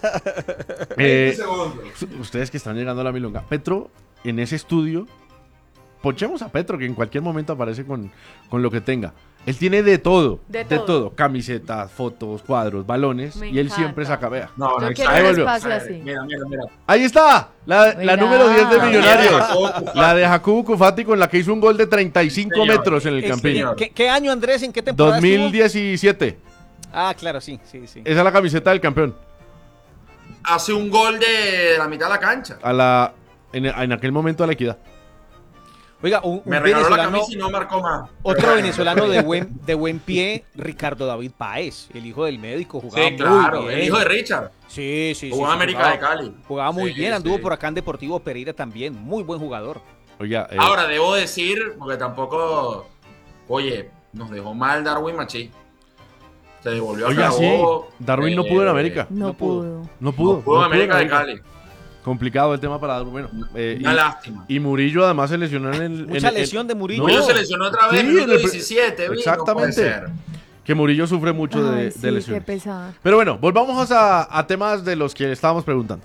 20 segundos. Ustedes que están llegando a la milonga. Petro, en ese estudio, ponchemos a Petro, que en cualquier momento aparece con lo que tenga. Él tiene de todo. De todo. Camisetas, fotos, cuadros, balones. Me y él encanta. siempre saca, vea. No, Yo no, quiero ahí un volvió. espacio así. Mira. Ahí está, la Mira. número 10 de Mira, Millonarios. Jacobo Cufati. La de Jacobo Cufati con la que hizo un gol de 35 Señor. metros en el Campín. señor. ¿Qué año, Andrés? ¿En qué temporada 2017. estuvo? Ah, claro, sí. Esa es la camiseta del campeón. Hace un gol de la mitad de la cancha. En aquel momento a la equidad. Oiga, un Me regaló la venezolano, camisa y no marcó más. otro venezolano de buen pie, Ricardo David Páez, el hijo del médico, jugaba Sí, muy claro. bien. El hijo de Richard. Sí. Jugó en América de Cali. Jugaba muy Sí, bien, anduvo sí. por acá en Deportivo Pereira también, muy buen jugador. Oiga, Ahora, debo decir, porque tampoco... Oye, nos dejó mal Darwin Machí. Se devolvió a oiga, sí. Carabobo. Darwin no pudo en América. No pudo. No pudo. No pudo en América de en Cali. Complicado el tema para Darwin. Bueno, Una lástima. y Murillo además se lesionó en el. Mucha lesión de Murillo. Murillo se lesionó otra vez Sí, en el en el- 17. Exactamente. Que Murillo sufre mucho Ay, de sí, qué lesiones. pesar. Pero bueno, volvamos a temas de los que estábamos preguntando.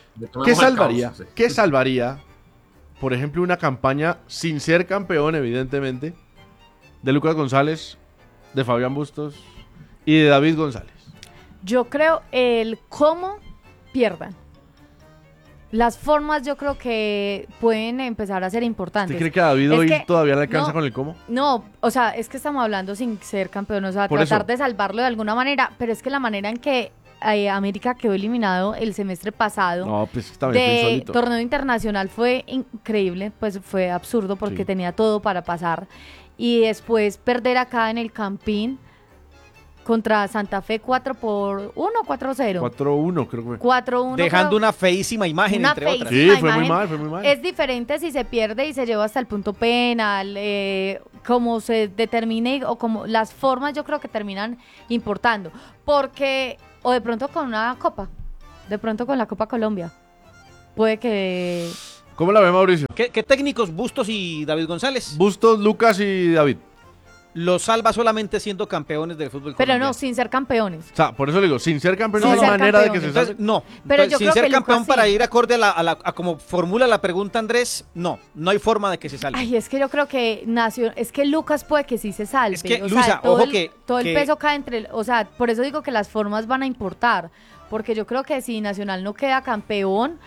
¿Qué salvaría, por ejemplo, una campaña sin ser campeón, evidentemente, de Lucas González, de Fabián Bustos y de David González? Yo creo el cómo pierdan. Las formas yo creo que pueden empezar a ser importantes. ¿Usted cree que a David Es hoy que todavía le alcanza no, con el cómo? No, o sea, es que estamos hablando sin ser campeón, o sea, Por tratar eso. de salvarlo de alguna manera, pero es que la manera en que América quedó eliminado el semestre pasado No, pues también fue de insólito. torneo internacional fue increíble, pues fue absurdo porque Sí. tenía todo para pasar y después perder acá en el Campín contra Santa Fe 4-1, 4-0. 4-1 creo que fue. 4-1. Dejando una feísima imagen, Una entre otras. Sí, fue muy imagen. mal. Es diferente si se pierde y se lleva hasta el punto penal, como se determine o como las formas yo creo que terminan importando. Porque, o de pronto con una copa, de pronto con la Copa Colombia, puede que... ¿Cómo la ve Mauricio? ¿Qué técnicos, Bustos y David González? Bustos, Lucas y David. Los salva solamente siendo campeones del fútbol Pero colombiano. no, sin ser campeones. O sea, por eso le digo, sin ser campeón no Sin hay ser manera de que se campeones. salve. Entonces, no. Pero Entonces, yo sin creo ser que campeón Lucas para sí. ir acorde a como formula la pregunta Andrés, no hay forma de que se salve. Ay, es que yo creo que es que Lucas puede que sí se salve. Es que, o Luisa, sea, todo ojo el, todo el peso cae entre, o sea, por eso digo que las formas van a importar, porque yo creo que si Nacional no queda campeón,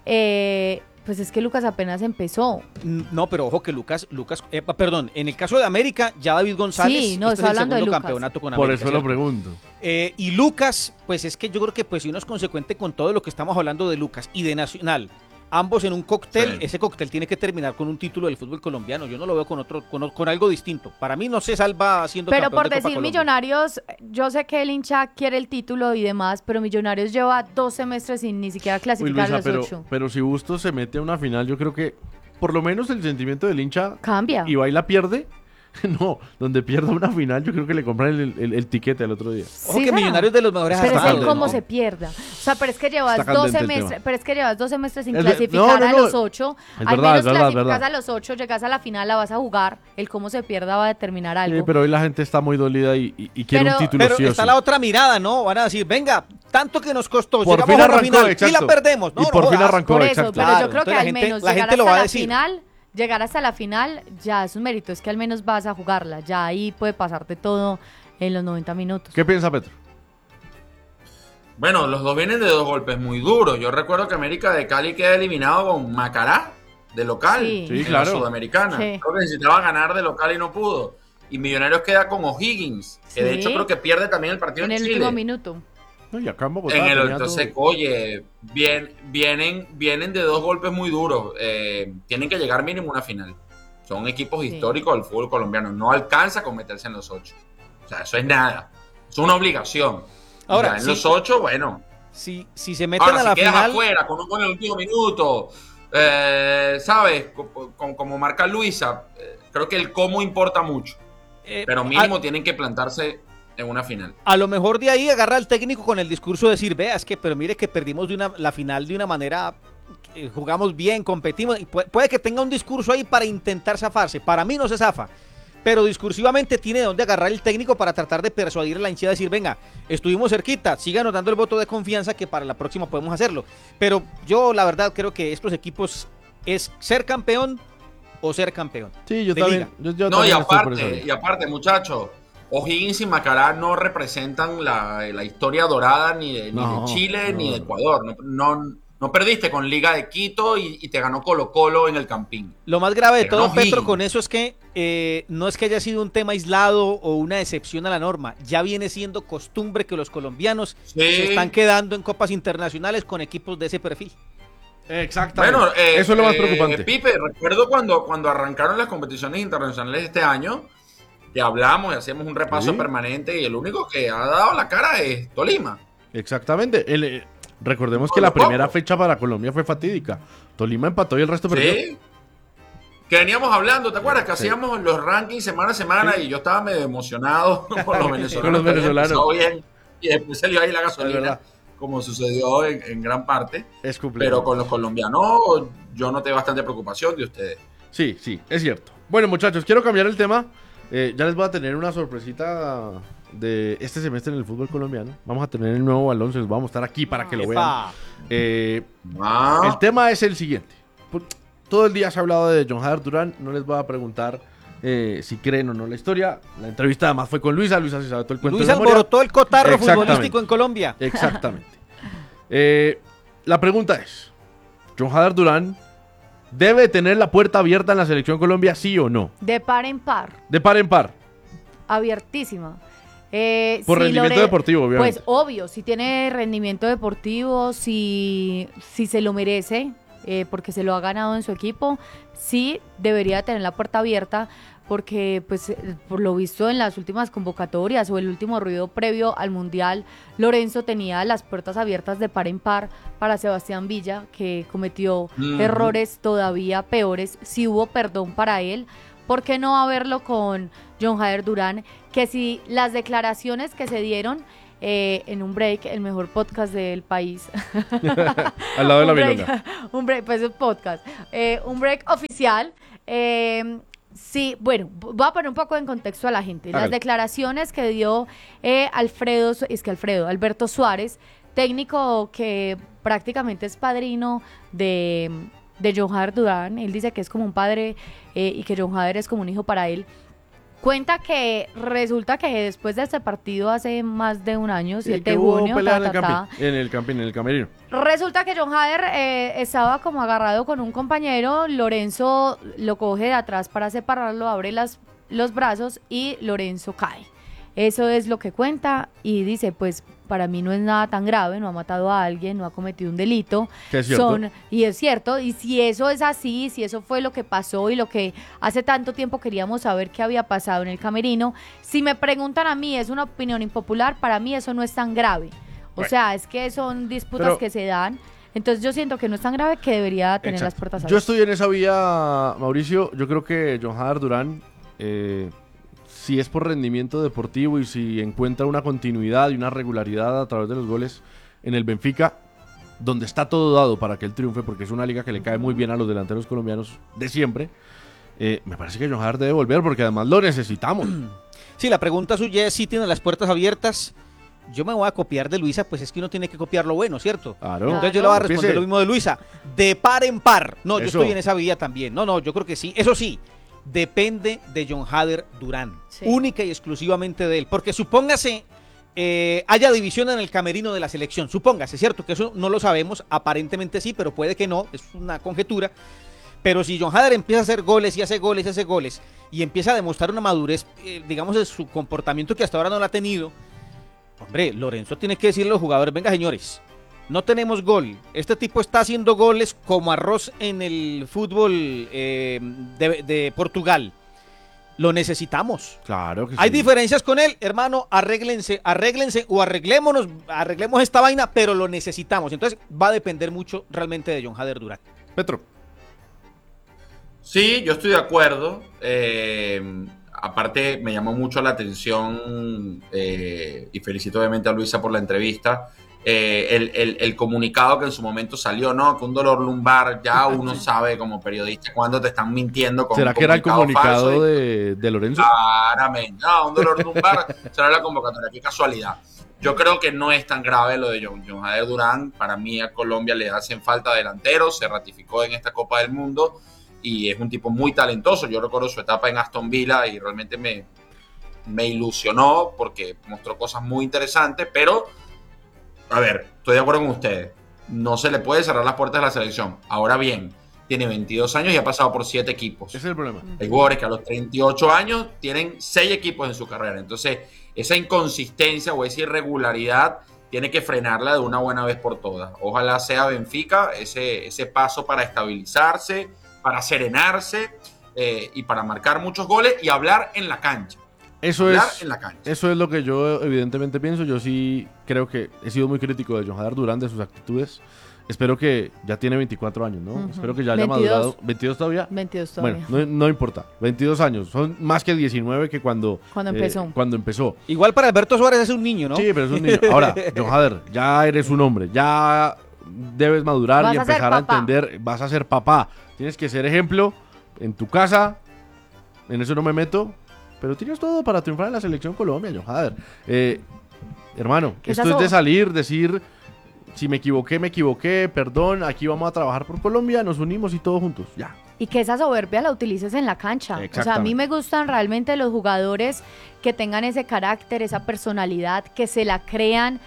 pues es que Lucas apenas empezó. No, pero ojo que Lucas, perdón, en el caso de América, ya David González Sí, no, este estoy es el hablando de segundo Lucas. campeonato con Por América. eso lo ¿cierto? pregunto. Y Lucas, pues es que yo creo que pues si uno es consecuente con todo lo que estamos hablando de Lucas y de Nacional, ambos en un cóctel, Sí. ese cóctel tiene que terminar con un título del fútbol colombiano. Yo no lo veo con algo distinto. Para mí no se salva siendo Pero campeón por de Copa decir Colombia. Millonarios, yo sé que el hincha quiere el título y demás, pero Millonarios lleva 2 semestres sin ni siquiera Uy, clasificar Luisa, a los 8. pero si Bustos se mete a una final, yo creo que por lo menos el sentimiento del hincha Cambia. y va y la pierde. No, donde pierda una final, yo creo que le compran el tiquete al otro día. Ojo que será. Millonarios de los mejores Pero es hasta el candente, cómo ¿no? se pierda. O sea, pero es que llevas Está 2 candente el semestres, tema. pero es que llevas 2 semestres sin Es clasificar no, a no. los 8. Es Al verdad, menos es verdad, clasificas verdad. a los 8, llegas a la final, la vas a jugar. El cómo se pierda va a determinar algo. Sí, pero hoy la gente está muy dolida y quiere Pero- un título Pero sí o está sí. la otra mirada, ¿no? Van a decir, venga, tanto que nos costó, Por llegamos fin a la arrancó, final y exacto. la perdemos. No, Y no por fin jodas. arrancó. Por eso, exacto. pero Claro, yo creo que entonces al la gente- menos la llegar gente lo hasta va a la decir. final, llegar hasta la final ya es un mérito, es que al menos vas a jugarla, ya ahí puede pasarte todo en los 90 minutos. ¿Qué piensa Petro? Bueno, los dos vienen de dos golpes muy duros. Yo recuerdo que América de Cali queda eliminado con Macará de local Sí. Sí, en claro. la Sudamericana. Sí. Creo que necesitaba ganar de local y no pudo. Y Millonarios queda con O'Higgins, que de Sí. hecho creo que pierde también el partido En en el Chile. último minuto. No, y acá en Bogotá En el tenía entonces, todo. oye, vienen de dos golpes muy duros. Tienen que llegar mínimo a una final. Son equipos Sí. históricos del fútbol colombiano. No alcanza con meterse en los 8. O sea, eso es nada. Es una obligación. Ahora, Ya en sí. los 8, bueno. Si se meten Ahora, a si la quedas final, afuera con un gol en el último minuto, ¿sabes? Como marca Luisa, creo que el cómo importa mucho. Pero mínimo tienen que plantarse en una final. a lo mejor de ahí agarra al técnico con el discurso de decir, vea, es que, pero mire que perdimos la final de una manera, jugamos bien, competimos, y puede que tenga un discurso ahí para intentar zafarse. Para mí no se zafa, pero discursivamente tiene donde agarrar el técnico para tratar de persuadir a la hinchada, decir, venga, estuvimos cerquita, síganos dando el voto de confianza que para la próxima podemos hacerlo. Pero yo la verdad creo que estos equipos es ser campeón o ser campeón. Sí, yo de también. liga. Yo No, y también estoy por esa aparte, línea. muchachos, O'Higgins y Macará no representan la historia dorada ni de Chile ni de Ecuador. No perdiste con Liga de Quito y te ganó Colo Colo en el Campín. Lo más grave de Pero todo, no Petro, Higgins. con eso es que no es que haya sido un tema aislado o una excepción a la norma. Ya viene siendo costumbre que los colombianos Sí. se están quedando en copas internacionales con equipos de ese perfil. Exactamente. Bueno, eso es lo más preocupante. Pipe, recuerdo cuando arrancaron las competiciones internacionales este año, que hablamos y hacíamos un repaso Sí. permanente y el único que ha dado la cara es Tolima. Exactamente. Recordemos que la primera fecha para Colombia fue fatídica. Tolima empató y el resto perdió. Sí. Que veníamos hablando, ¿te acuerdas? Que Sí. hacíamos los rankings semana a semana Sí. y yo estaba medio emocionado por los venezolanos. Con los que habían venezolanos. empezado bien, y después salió ahí la Es gasolina, verdad. como sucedió en gran parte. Es complicado. Pero con los colombianos yo noté bastante preocupación de ustedes. Sí, sí, es cierto. Bueno, muchachos, quiero cambiar el tema. Ya les voy a tener una sorpresita de este semestre en el fútbol colombiano. Vamos a tener el nuevo balón, se los vamos a mostrar aquí para que lo vean. Epa. El tema es el siguiente. Todo el día se ha hablado de John Jader Durán. No les voy a preguntar si creen o no la historia. La entrevista además fue con Luisa. Luisa se sabe todo el cuento Luis de memoria. alborotó el cotarro Exactamente. futbolístico en Colombia. Exactamente. La pregunta es, ¿John Jader Durán debe tener la puerta abierta en la selección Colombia, sí o no? De par en par, De par en par. abiertísima. Por rendimiento deportivo, obviamente. Pues obvio, si tiene rendimiento deportivo, si se lo merece, porque se lo ha ganado en su equipo, sí debería tener la puerta abierta, porque pues por lo visto en las últimas convocatorias o el último ruido previo al Mundial, Lorenzo tenía las puertas abiertas de par en par para Sebastián Villa, que cometió errores todavía peores. Si hubo perdón para él, ¿por qué no haberlo con John Jader Durán? Que si las declaraciones que se dieron en un break, el mejor podcast del país. Al lado de la milonga. Un break, pues un podcast. Un break oficial. Sí, bueno, voy a poner un poco en contexto a la gente. Las declaraciones que dio Alberto Suárez, técnico que prácticamente es padrino de John Jader Durán. Él dice que es como un padre y que John Jader es como un hijo para él. Cuenta que resulta que después de este partido hace más de un año, 7 de junio, en el camerino. Resulta que John Jader estaba como agarrado con un compañero, Lorenzo lo coge de atrás para separarlo, abre los brazos y Lorenzo cae. Eso es lo que cuenta y dice, pues para mí no es nada tan grave, no ha matado a alguien, no ha cometido un delito. Que es cierto. Y es cierto, y si eso es así, si eso fue lo que pasó y lo que hace tanto tiempo queríamos saber qué había pasado en el camerino, si me preguntan a mí, es una opinión impopular, para mí eso no es tan grave. O sea, es que son disputas que se dan. Entonces yo siento que no es tan grave que debería tener las puertas abiertas. Yo estoy en esa vía, Mauricio. Yo creo que John Jader Durán, si es por rendimiento deportivo y si encuentra una continuidad y una regularidad a través de los goles en el Benfica, donde está todo dado para que él triunfe, porque es una liga que le cae muy bien a los delanteros colombianos de siempre, me parece que John Jader debe volver, porque además lo necesitamos. Sí, la pregunta suya es si tiene las puertas abiertas. Yo me voy a copiar de Luisa, pues es que uno tiene que copiar lo bueno, ¿cierto? Claro. Entonces yo le voy a responder lo mismo de Luisa, de par en par. No, yo estoy en esa vía también. No, yo creo que sí. Eso sí, depende de John Jader Durán, única y exclusivamente de él, porque supóngase haya división en el camerino de la selección, supóngase, ¿cierto? Que eso no lo sabemos, aparentemente sí, pero puede que no, es una conjetura. Pero si John Jader empieza a hacer goles y hace goles y hace goles y empieza a demostrar una madurez, digamos, de su comportamiento que hasta ahora no la ha tenido, hombre, Lorenzo tiene que decirle a los jugadores, venga señores, no tenemos gol, este tipo está haciendo goles como arroz en el fútbol de Portugal, lo necesitamos. Claro que sí. Hay diferencias con él, hermano, arréglense o arreglemos esta vaina, pero lo necesitamos. Entonces va a depender mucho realmente de John Jader Durán. Petro. Sí, yo estoy de acuerdo. Aparte, me llamó mucho la atención y felicito obviamente a Luisa por la entrevista. El comunicado que en su momento salió, ¿no? Que un dolor lumbar, ya uno sabe como periodista cuando te están mintiendo con ¿será un que era el comunicado falso de Lorenzo? Claramente. No, un dolor lumbar será la convocatoria. Qué casualidad. Yo creo que no es tan grave lo de John Jader Durán. Para mí a Colombia le hacen falta delanteros. Se ratificó en esta Copa del Mundo y es un tipo muy talentoso. Yo recuerdo su etapa en Aston Villa y realmente me ilusionó porque mostró cosas muy interesantes, pero a ver, estoy de acuerdo con ustedes. No se le puede cerrar las puertas de la selección. Ahora bien, tiene 22 años y ha pasado por 7 equipos. Ese es el problema. Hay jugadores que a los 38 años tienen 6 equipos en su carrera. Entonces, esa inconsistencia o esa irregularidad tiene que frenarla de una buena vez por todas. Ojalá sea Benfica ese paso para estabilizarse, para serenarse y para marcar muchos goles y hablar en la cancha. Eso es lo que yo evidentemente pienso. Yo sí creo que he sido muy crítico de John Jader Durán, de sus actitudes. Espero que ya tiene 24 años, ¿no? Espero que ya haya 22. madurado. ¿22 todavía? 22 todavía. Bueno, no importa. 22 años. Son más que 19 que cuando empezó. Igual para Alberto Suárez es un niño, ¿no? Sí, pero es un niño. Ahora, John Jader, ya eres un hombre. Ya debes madurar y empezar a entender. Vas a ser papá. Tienes que ser ejemplo en tu casa. En eso no me meto. Pero tienes todo para triunfar en la selección Colombia, John Jader. Hermano, esto es de salir, decir, si me equivoqué, perdón, aquí vamos a trabajar por Colombia, nos unimos y todos juntos, ya. Y que esa soberbia la utilices en la cancha. O sea, a mí me gustan realmente los jugadores que tengan ese carácter, esa personalidad, que se la crean.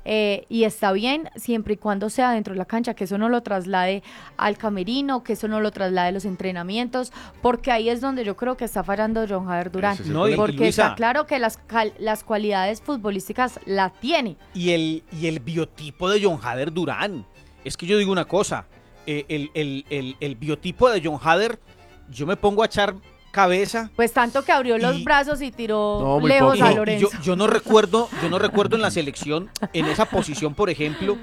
Y está bien siempre y cuando sea dentro de la cancha, que eso no lo traslade al camerino, que eso no lo traslade a los entrenamientos, porque ahí es donde yo creo que está fallando John Jader Durán, porque está claro que las cualidades futbolísticas las tiene. Y el biotipo de John Jader Durán, es que yo digo una cosa, el biotipo de John Hader, yo me pongo a echar cabeza. Pues tanto que abrió los Y- brazos y tiró No, muy lejos poco. a Y Lorenzo. yo no recuerdo en la selección, en esa posición, por ejemplo,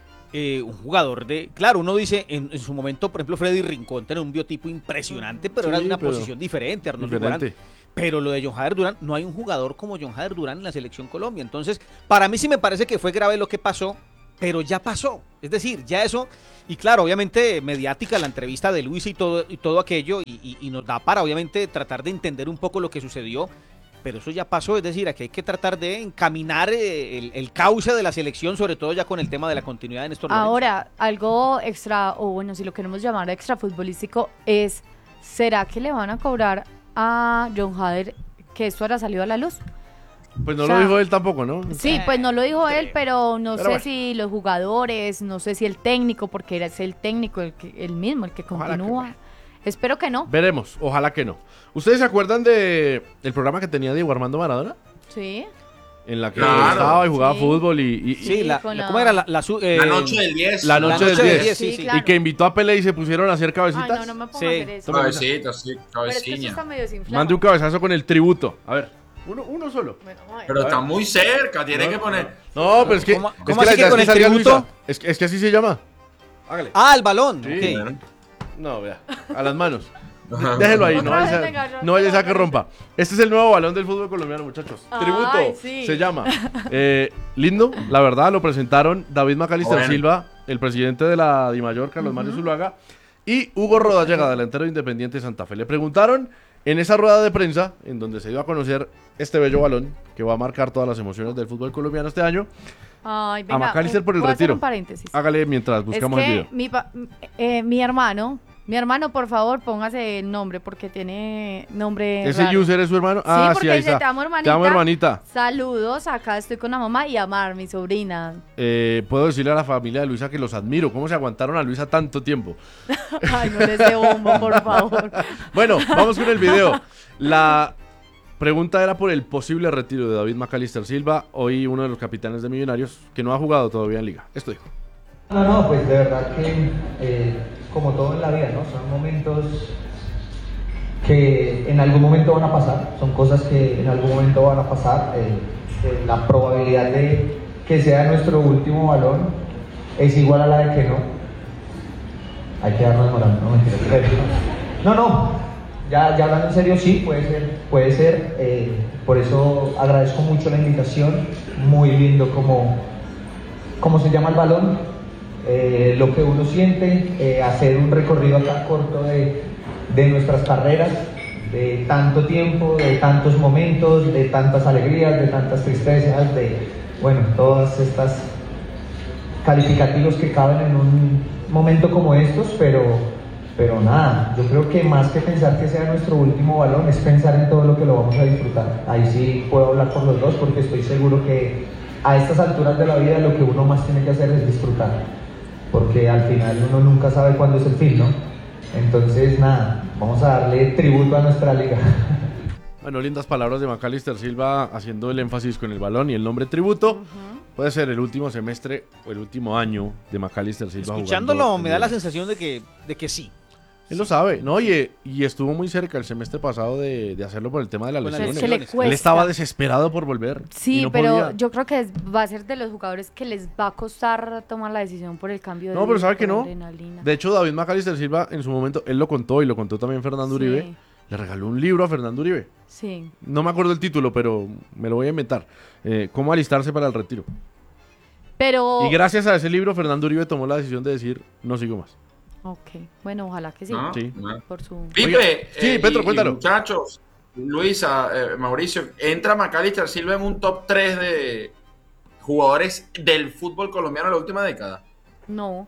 un jugador claro, uno dice, en su momento, por ejemplo, Freddy Rincón tenía un biotipo impresionante, pero era Sí, de una pero posición diferente, Arnoldo diferente. Durán. Pero lo de John Hader Durán, no hay un jugador como John Hader Durán en la selección Colombia. Entonces, para mí sí me parece que fue grave lo que pasó, pero ya pasó. Es decir, ya eso, y claro, obviamente mediática la entrevista de Luis y todo aquello, y nos da para obviamente tratar de entender un poco lo que sucedió, pero eso ya pasó. Es decir, aquí hay que tratar de encaminar el cauce de la selección, sobre todo ya con el tema de la continuidad de Néstor Lorenzo. Ahora, algo extra, o bueno, si lo queremos llamar extra futbolístico, es, ¿será que le van a cobrar a John Hader que esto ahora salido a la luz? Pues no O sea, lo dijo él tampoco, ¿no? Sí, pues no lo dijo él, pero no Pero sé bueno. si los jugadores, no sé si el técnico, porque era el técnico el mismo, el que Ojalá que continúa. no. Espero que no. Veremos, ojalá que no. ¿Ustedes se acuerdan del programa que tenía Diego Armando Maradona? Sí. En la que Claro. estaba y jugaba Sí. fútbol y Sí, con ¿cómo era la La noche del 10. la noche del 10. sí, sí. claro. Y que invitó a Pelé y se pusieron a hacer Ay, cabecitas. no, no me pongo Sí. a hacer eso. Cabecita, sí, Pero es que esto cabeciña. está medio desinflado. Mande un cabezazo con el tributo. A ver, uno solo. Bueno, a ver. Pero está muy cerca, tiene que poner. No, pero es que. ¿Cómo- es cómo que la así idea que con es el salga tributo? Luisa. Es que así se llama. Hágale. Ah, el balón. Sí. ok. No, vea. A las manos. Ajá. Déjelo ahí, no Otra vez, vaya venga, no vaya a que rompa. Este es el nuevo balón del fútbol colombiano, muchachos. Ay, Tributo sí. se llama. Lindo, la verdad, lo presentaron David Macalister Bueno. Silva, el presidente de la DIMAYOR, Carlos Mario Zuluaga, y Hugo Rodallega, delantero de Independiente Santa Fe. Le preguntaron en esa rueda de prensa, en donde se dio a conocer este bello balón que va a marcar todas las emociones del fútbol colombiano este año. Ay, venga, Macalister por el voy a hacer retiro. un paréntesis. Hágale mientras buscamos es el que video. mi hermano, por favor, póngase el nombre porque tiene nombre ¿Ese raro. user es su hermano? Sí, Ah, porque sí, ahí dice, está. te amo, hermanita. Te amo, hermanita. Saludos, acá estoy con la mamá y Amar, mi sobrina. Puedo decirle a la familia de Luisa que los admiro. ¿Cómo se aguantaron a Luisa tanto tiempo? Ay, no les dé bombo, por favor. Bueno, vamos con el video. La pregunta era por el posible retiro de David Macalister Silva, hoy uno de los capitanes de Millonarios, que no ha jugado todavía en Liga. Esto dijo. No, pues de verdad que como todo en la vida, ¿no? Son momentos que en algún momento van a pasar, son cosas que en algún momento van a pasar. La probabilidad de que sea nuestro último balón es igual a la de que no. Hay que darnos moral, no mentira. Pero, no, ya hablando en serio, sí, puede ser. Por eso agradezco mucho la invitación, muy lindo como se llama el balón. Lo que uno siente, hacer un recorrido acá corto de nuestras carreras, de tanto tiempo, de tantos momentos, de tantas alegrías, de tantas tristezas, de, bueno, todas estas calificativos que caben en un momento como estos, pero nada, yo creo que más que pensar que sea nuestro último balón, es pensar en todo lo que lo vamos a disfrutar. Ahí sí puedo hablar por los dos porque estoy seguro que a estas alturas de la vida lo que uno más tiene que hacer es disfrutar. Porque al final uno nunca sabe cuándo es el fin, ¿no? Entonces, nada, vamos a darle tributo a nuestra liga. Bueno, lindas palabras de Macalister Silva haciendo el énfasis con el balón y el nombre tributo. Puede ser el último semestre o el último año de Macalister Silva. Escuchándolo jugando en me da la Liga. sensación de que sí. Él lo sabe, ¿no? Y estuvo muy cerca el semestre pasado de hacerlo por el tema de las Con las lesiones. Es que le lesiones. cuesta. Él estaba desesperado por volver. y Sí, no pero podía. yo creo que va a ser de los jugadores que les va a costar tomar la decisión por el cambio de No, pero ¿sabe que ritmo, no? adrenalina. De hecho, David Macalister Silva en su momento, él lo contó y lo contó también Fernando Sí. Uribe. Le regaló un libro a Fernando Uribe. Sí. No me acuerdo el título, pero me lo voy a inventar. ¿Cómo alistarse para el retiro? Pero... Y gracias a ese libro, Fernando Uribe tomó la decisión de decir, no sigo más. Ok, bueno, ojalá que sí. Ah, Sí. ah. Por su... Pipe, Oiga, sí, Petro, y cuéntalo. muchachos, Luisa, Mauricio, ¿entra Macalister Silva en un top 3 de jugadores del fútbol colombiano en la última década? No.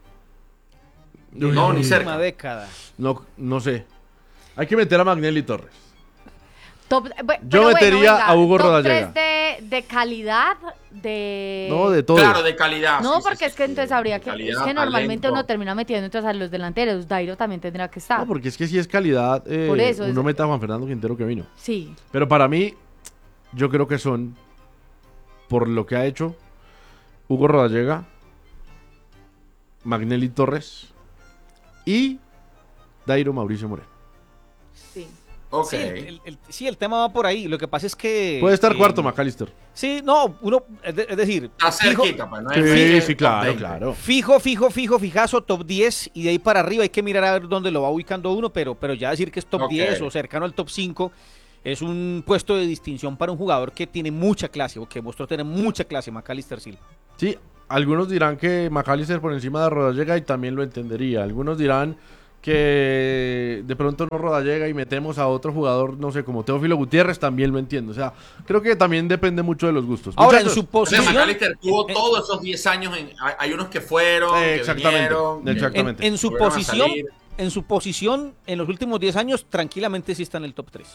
No, ni cerca. Última década. No sé. Hay que meter a Magnelli Torres. Yo metería a Hugo Rodallega. 3 de calidad, de... No, de todo. Claro, de calidad. No, sí, porque sí, es que sí, entonces sí. habría que... Calidad, es que normalmente talento. uno termina metiendo entonces a los delanteros. Dairo también tendrá que estar. No, porque es que si es calidad, Por eso, uno es- meta a Juan Fernando Quintero que vino. Sí. Pero para mí, yo creo que son, por lo que ha hecho, Hugo Rodallega, Magnelli Torres y Dairo Mauricio Moreno. Sí. Ok. Sí, el tema va por ahí. Lo que pasa es que... Puede estar cuarto, McAllister. Sí, no, uno, es decir... Está fijo- cerquita, pues, no es Sí, claro. Fijazo, top 10, y de ahí para arriba hay que mirar a ver dónde lo va ubicando uno, pero ya decir que es top Ok. 10 o cercano al top 5 es un puesto de distinción para un jugador que tiene mucha clase, o que mostró tener mucha clase, McAllister Silva. Sí, algunos dirán que McAllister por encima de Rodallega y también lo entendería. Algunos dirán que de pronto no Rodallega y metemos a otro jugador, no sé, como Teófilo Gutiérrez, también lo entiendo. O sea, creo que también depende mucho de los gustos. Ahora, Muchachos, en su O sea, posición... McAllister tuvo todos esos 10 años. Hay unos que fueron, que exactamente, vinieron, exactamente. En su volvieron a posición, salir. en su posición, en los últimos 10 años, tranquilamente sí está en el top 3.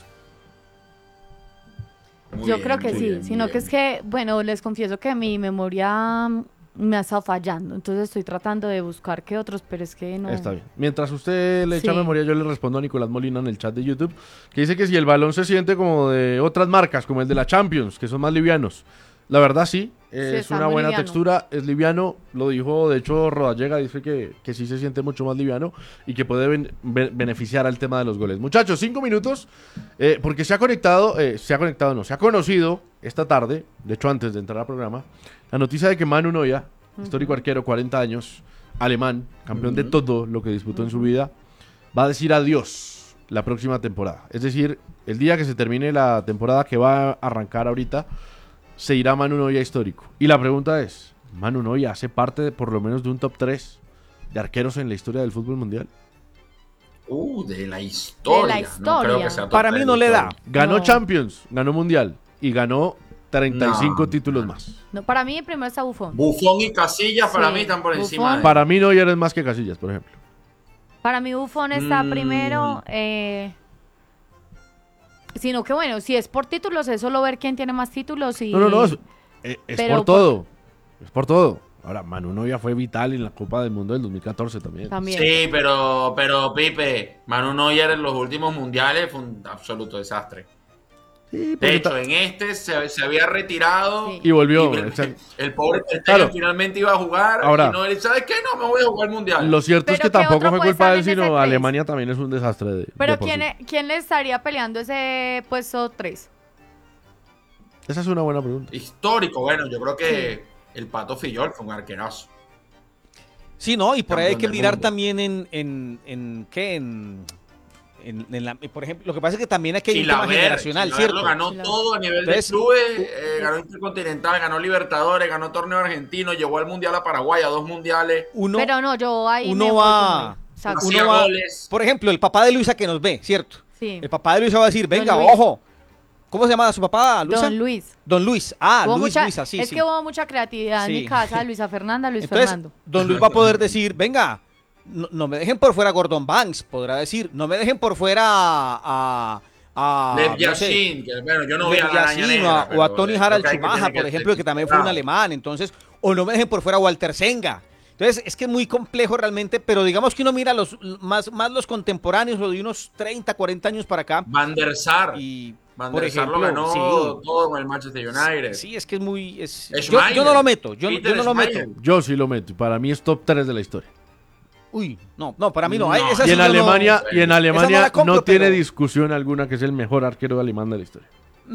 Muy Yo bien, creo que muy sí, bien, sino muy que bien. es que, bueno, les confieso que mi memoria me ha estado fallando, entonces estoy tratando de buscar qué otros, pero es que no. Está bien. Mientras usted le echa Sí. memoria, yo le respondo a Nicolás Molina en el chat de YouTube, que dice que si el balón se siente como de otras marcas, como el de la Champions, que son más livianos. La verdad sí, es está una muy buena liviano. textura, es liviano, lo dijo de hecho Rodallega, dice que sí se siente mucho más liviano y que puede beneficiar al tema de los goles. Muchachos, 5 minutos, porque se ha conocido esta tarde, de hecho antes de entrar al programa, la noticia de que Manu Neuer, histórico arquero, 40 años, alemán, campeón de todo lo que disputó en su vida, va a decir adiós la próxima temporada. Es decir, el día que se termine la temporada que va a arrancar ahorita, se irá Manu Neuer histórico. Y la pregunta es, ¿Manu Neuer hace parte por lo menos de un top 3 de arqueros en la historia del fútbol mundial? De la historia. De la No creo que historia. sea top Para mí 3 no de le la da. historia. Ganó No. Champions, ganó Mundial y ganó 35 No. títulos más. No, para mí primero está Buffon. Buffon y Casillas para Sí, mí están por Buffon. encima. Para mí Neuer es más que Casillas, por ejemplo. Para mí Buffon está primero, sino que bueno, si es por títulos, es solo ver quién tiene más títulos y... No, es Pero por todo. Es por todo. Ahora, Manu Neuer fue vital en la Copa del Mundo del 2014 también. También. Sí, pero Pipe, Manu Neuer en los últimos mundiales fue un absoluto desastre. Sí, De porque hecho, en este se había retirado Sí. y volvió. y exacto. el pobre Ter Stegen Claro. finalmente iba a jugar. Ahora. Y no, él, ¿sabes qué? No, me voy a jugar el mundial. Lo cierto es Pero que ¿qué tampoco otro fue puede culpa de él, estar en ese sino tres? Alemania también es un desastre. Pero de por sí. ¿quién le estaría peleando ese puesto 3? Esa es una buena pregunta. Histórico, bueno, yo creo que el Pato Fillol fue un arquerazo. Sí, no, y por ahí hay que Campeón del mirar mundo. también por ejemplo, lo que pasa es que también hay que ir un tema generacional, Chilaver ¿cierto? lo ganó Chilaver. todo a nivel Entonces, de clubes, ganó Intercontinental, ganó Libertadores, ganó Torneo Argentino, llevó al Mundial a Paraguay, a 2 mundiales, Uno, Pero no, yo ahí uno me voy va- con Neuer. Exacto. uno hacía va- goles. por ejemplo, el papá de Luisa que nos ve, ¿cierto? Sí. El papá de Luisa va a decir, venga, Luis. ojo. ¿Cómo se llama su papá, Luisa? Don Luis. Don Luis. Ah, Hubo Luis, mucha- Luisa, sí, es sí. que hubo mucha creatividad Sí. en mi casa, Luisa Fernanda, Luis Entonces, Fernando. Don Luis va a poder decir, venga, no me dejen por fuera a Gordon Banks, podrá decir, no me dejen por fuera a Lev no sé, Yashin, que bueno, yo no vi Lev a la araña Yashin, negra, o pero a Tony creo Harald que hay que Schumacher, tener por que ejemplo, que también fue un alemán, entonces, o no me dejen por fuera a Walter Senga. Entonces, es que es muy complejo realmente, pero digamos que uno mira más los contemporáneos, o de unos 30, 40 años para acá, Van der Sar. y, Van por der Sar ejemplo, lo ganó sí. todo con el Manchester United. Sí, es que es muy... Schmeichel. Yo no lo meto, yo Peter no lo meto. Schmeichel. Yo sí lo meto. Para mí es top 3 de la historia. Uy, no, para mí no. No. Esa Y sí en yo no- Alemania, no- y en esa no Alemania la compro, no tiene pero- discusión alguna que es el mejor arquero alemán de la historia.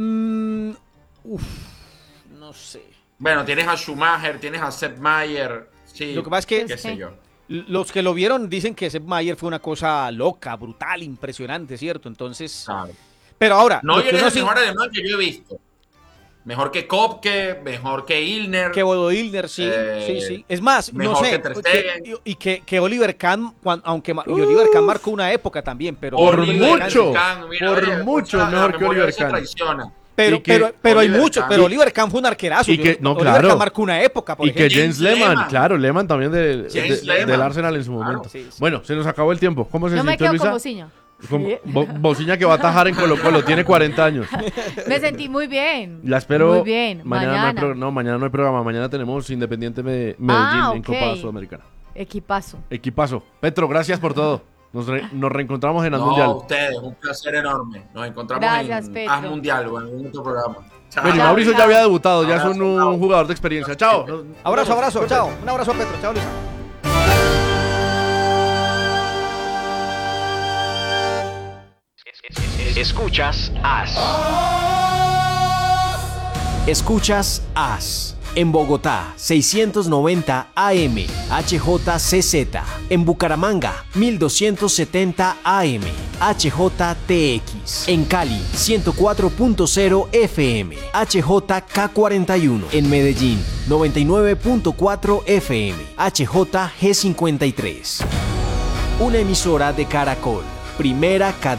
No sé. Bueno, tienes a Schumacher, tienes a Sepp Maier. Sí, Lo que pasa es que qué sé yo. los que lo vieron dicen que Sepp Maier fue una cosa loca, brutal, impresionante, ¿cierto? Entonces, Claro. pero ahora, No, lo que es uno el sí- mejor alemán que yo he visto. Mejor que Kopke, mejor que Ilner. que Bodo Illner, sí, sí. Es más, no mejor sé, que Ter Stegen. que Oliver Kahn, y Oliver Kahn marcó una época también, pero Por Oliver mucho. Kahn- Por mucho es mejor que Oliver Kahn. Traiciona. Pero Y que hay Oliver muchos, Kahn- pero Oliver Kahn fue un arquerazo. y que- no, Oliver claro. Kahn marcó una época, por Y que ejemplo. Jens Lehmann, Lehmann. claro, Lehmann también Jens Lehmann. del Arsenal en su Claro. momento. Sí, sí. Bueno, se nos acabó el tiempo. ¿Cómo se Yo me sintió quedo Luisa? con Bociña. Bociña que va a atajar en Colo Colo, tiene 40 años. Me sentí muy bien. La espero. Muy bien. Mañana. Mañana no hay programa. Mañana tenemos Independiente Medellín en ok. Copa Sudamericana. Equipazo. Equipazo. Petro, gracias por todo. Nos reencontramos en el No, Mundial. ustedes, un placer enorme. Nos encontramos Gracias, en Petro. Haz Mundial o en algún otro programa. Chao. Bueno, y Chao, Mauricio chao. ya había debutado, ya es Abrazo, un chao. jugador de experiencia. Chao. Abrazo, chao. Un abrazo a Petro, chao, Luisa. Escuchas AS. Escuchas AS. En Bogotá, 690 AM, HJCZ. En Bucaramanga, 1270 AM, HJTX. En Cali, 104.0 FM, HJK41. En Medellín, 99.4 FM, HJG53. Una emisora de Caracol, primera cadena.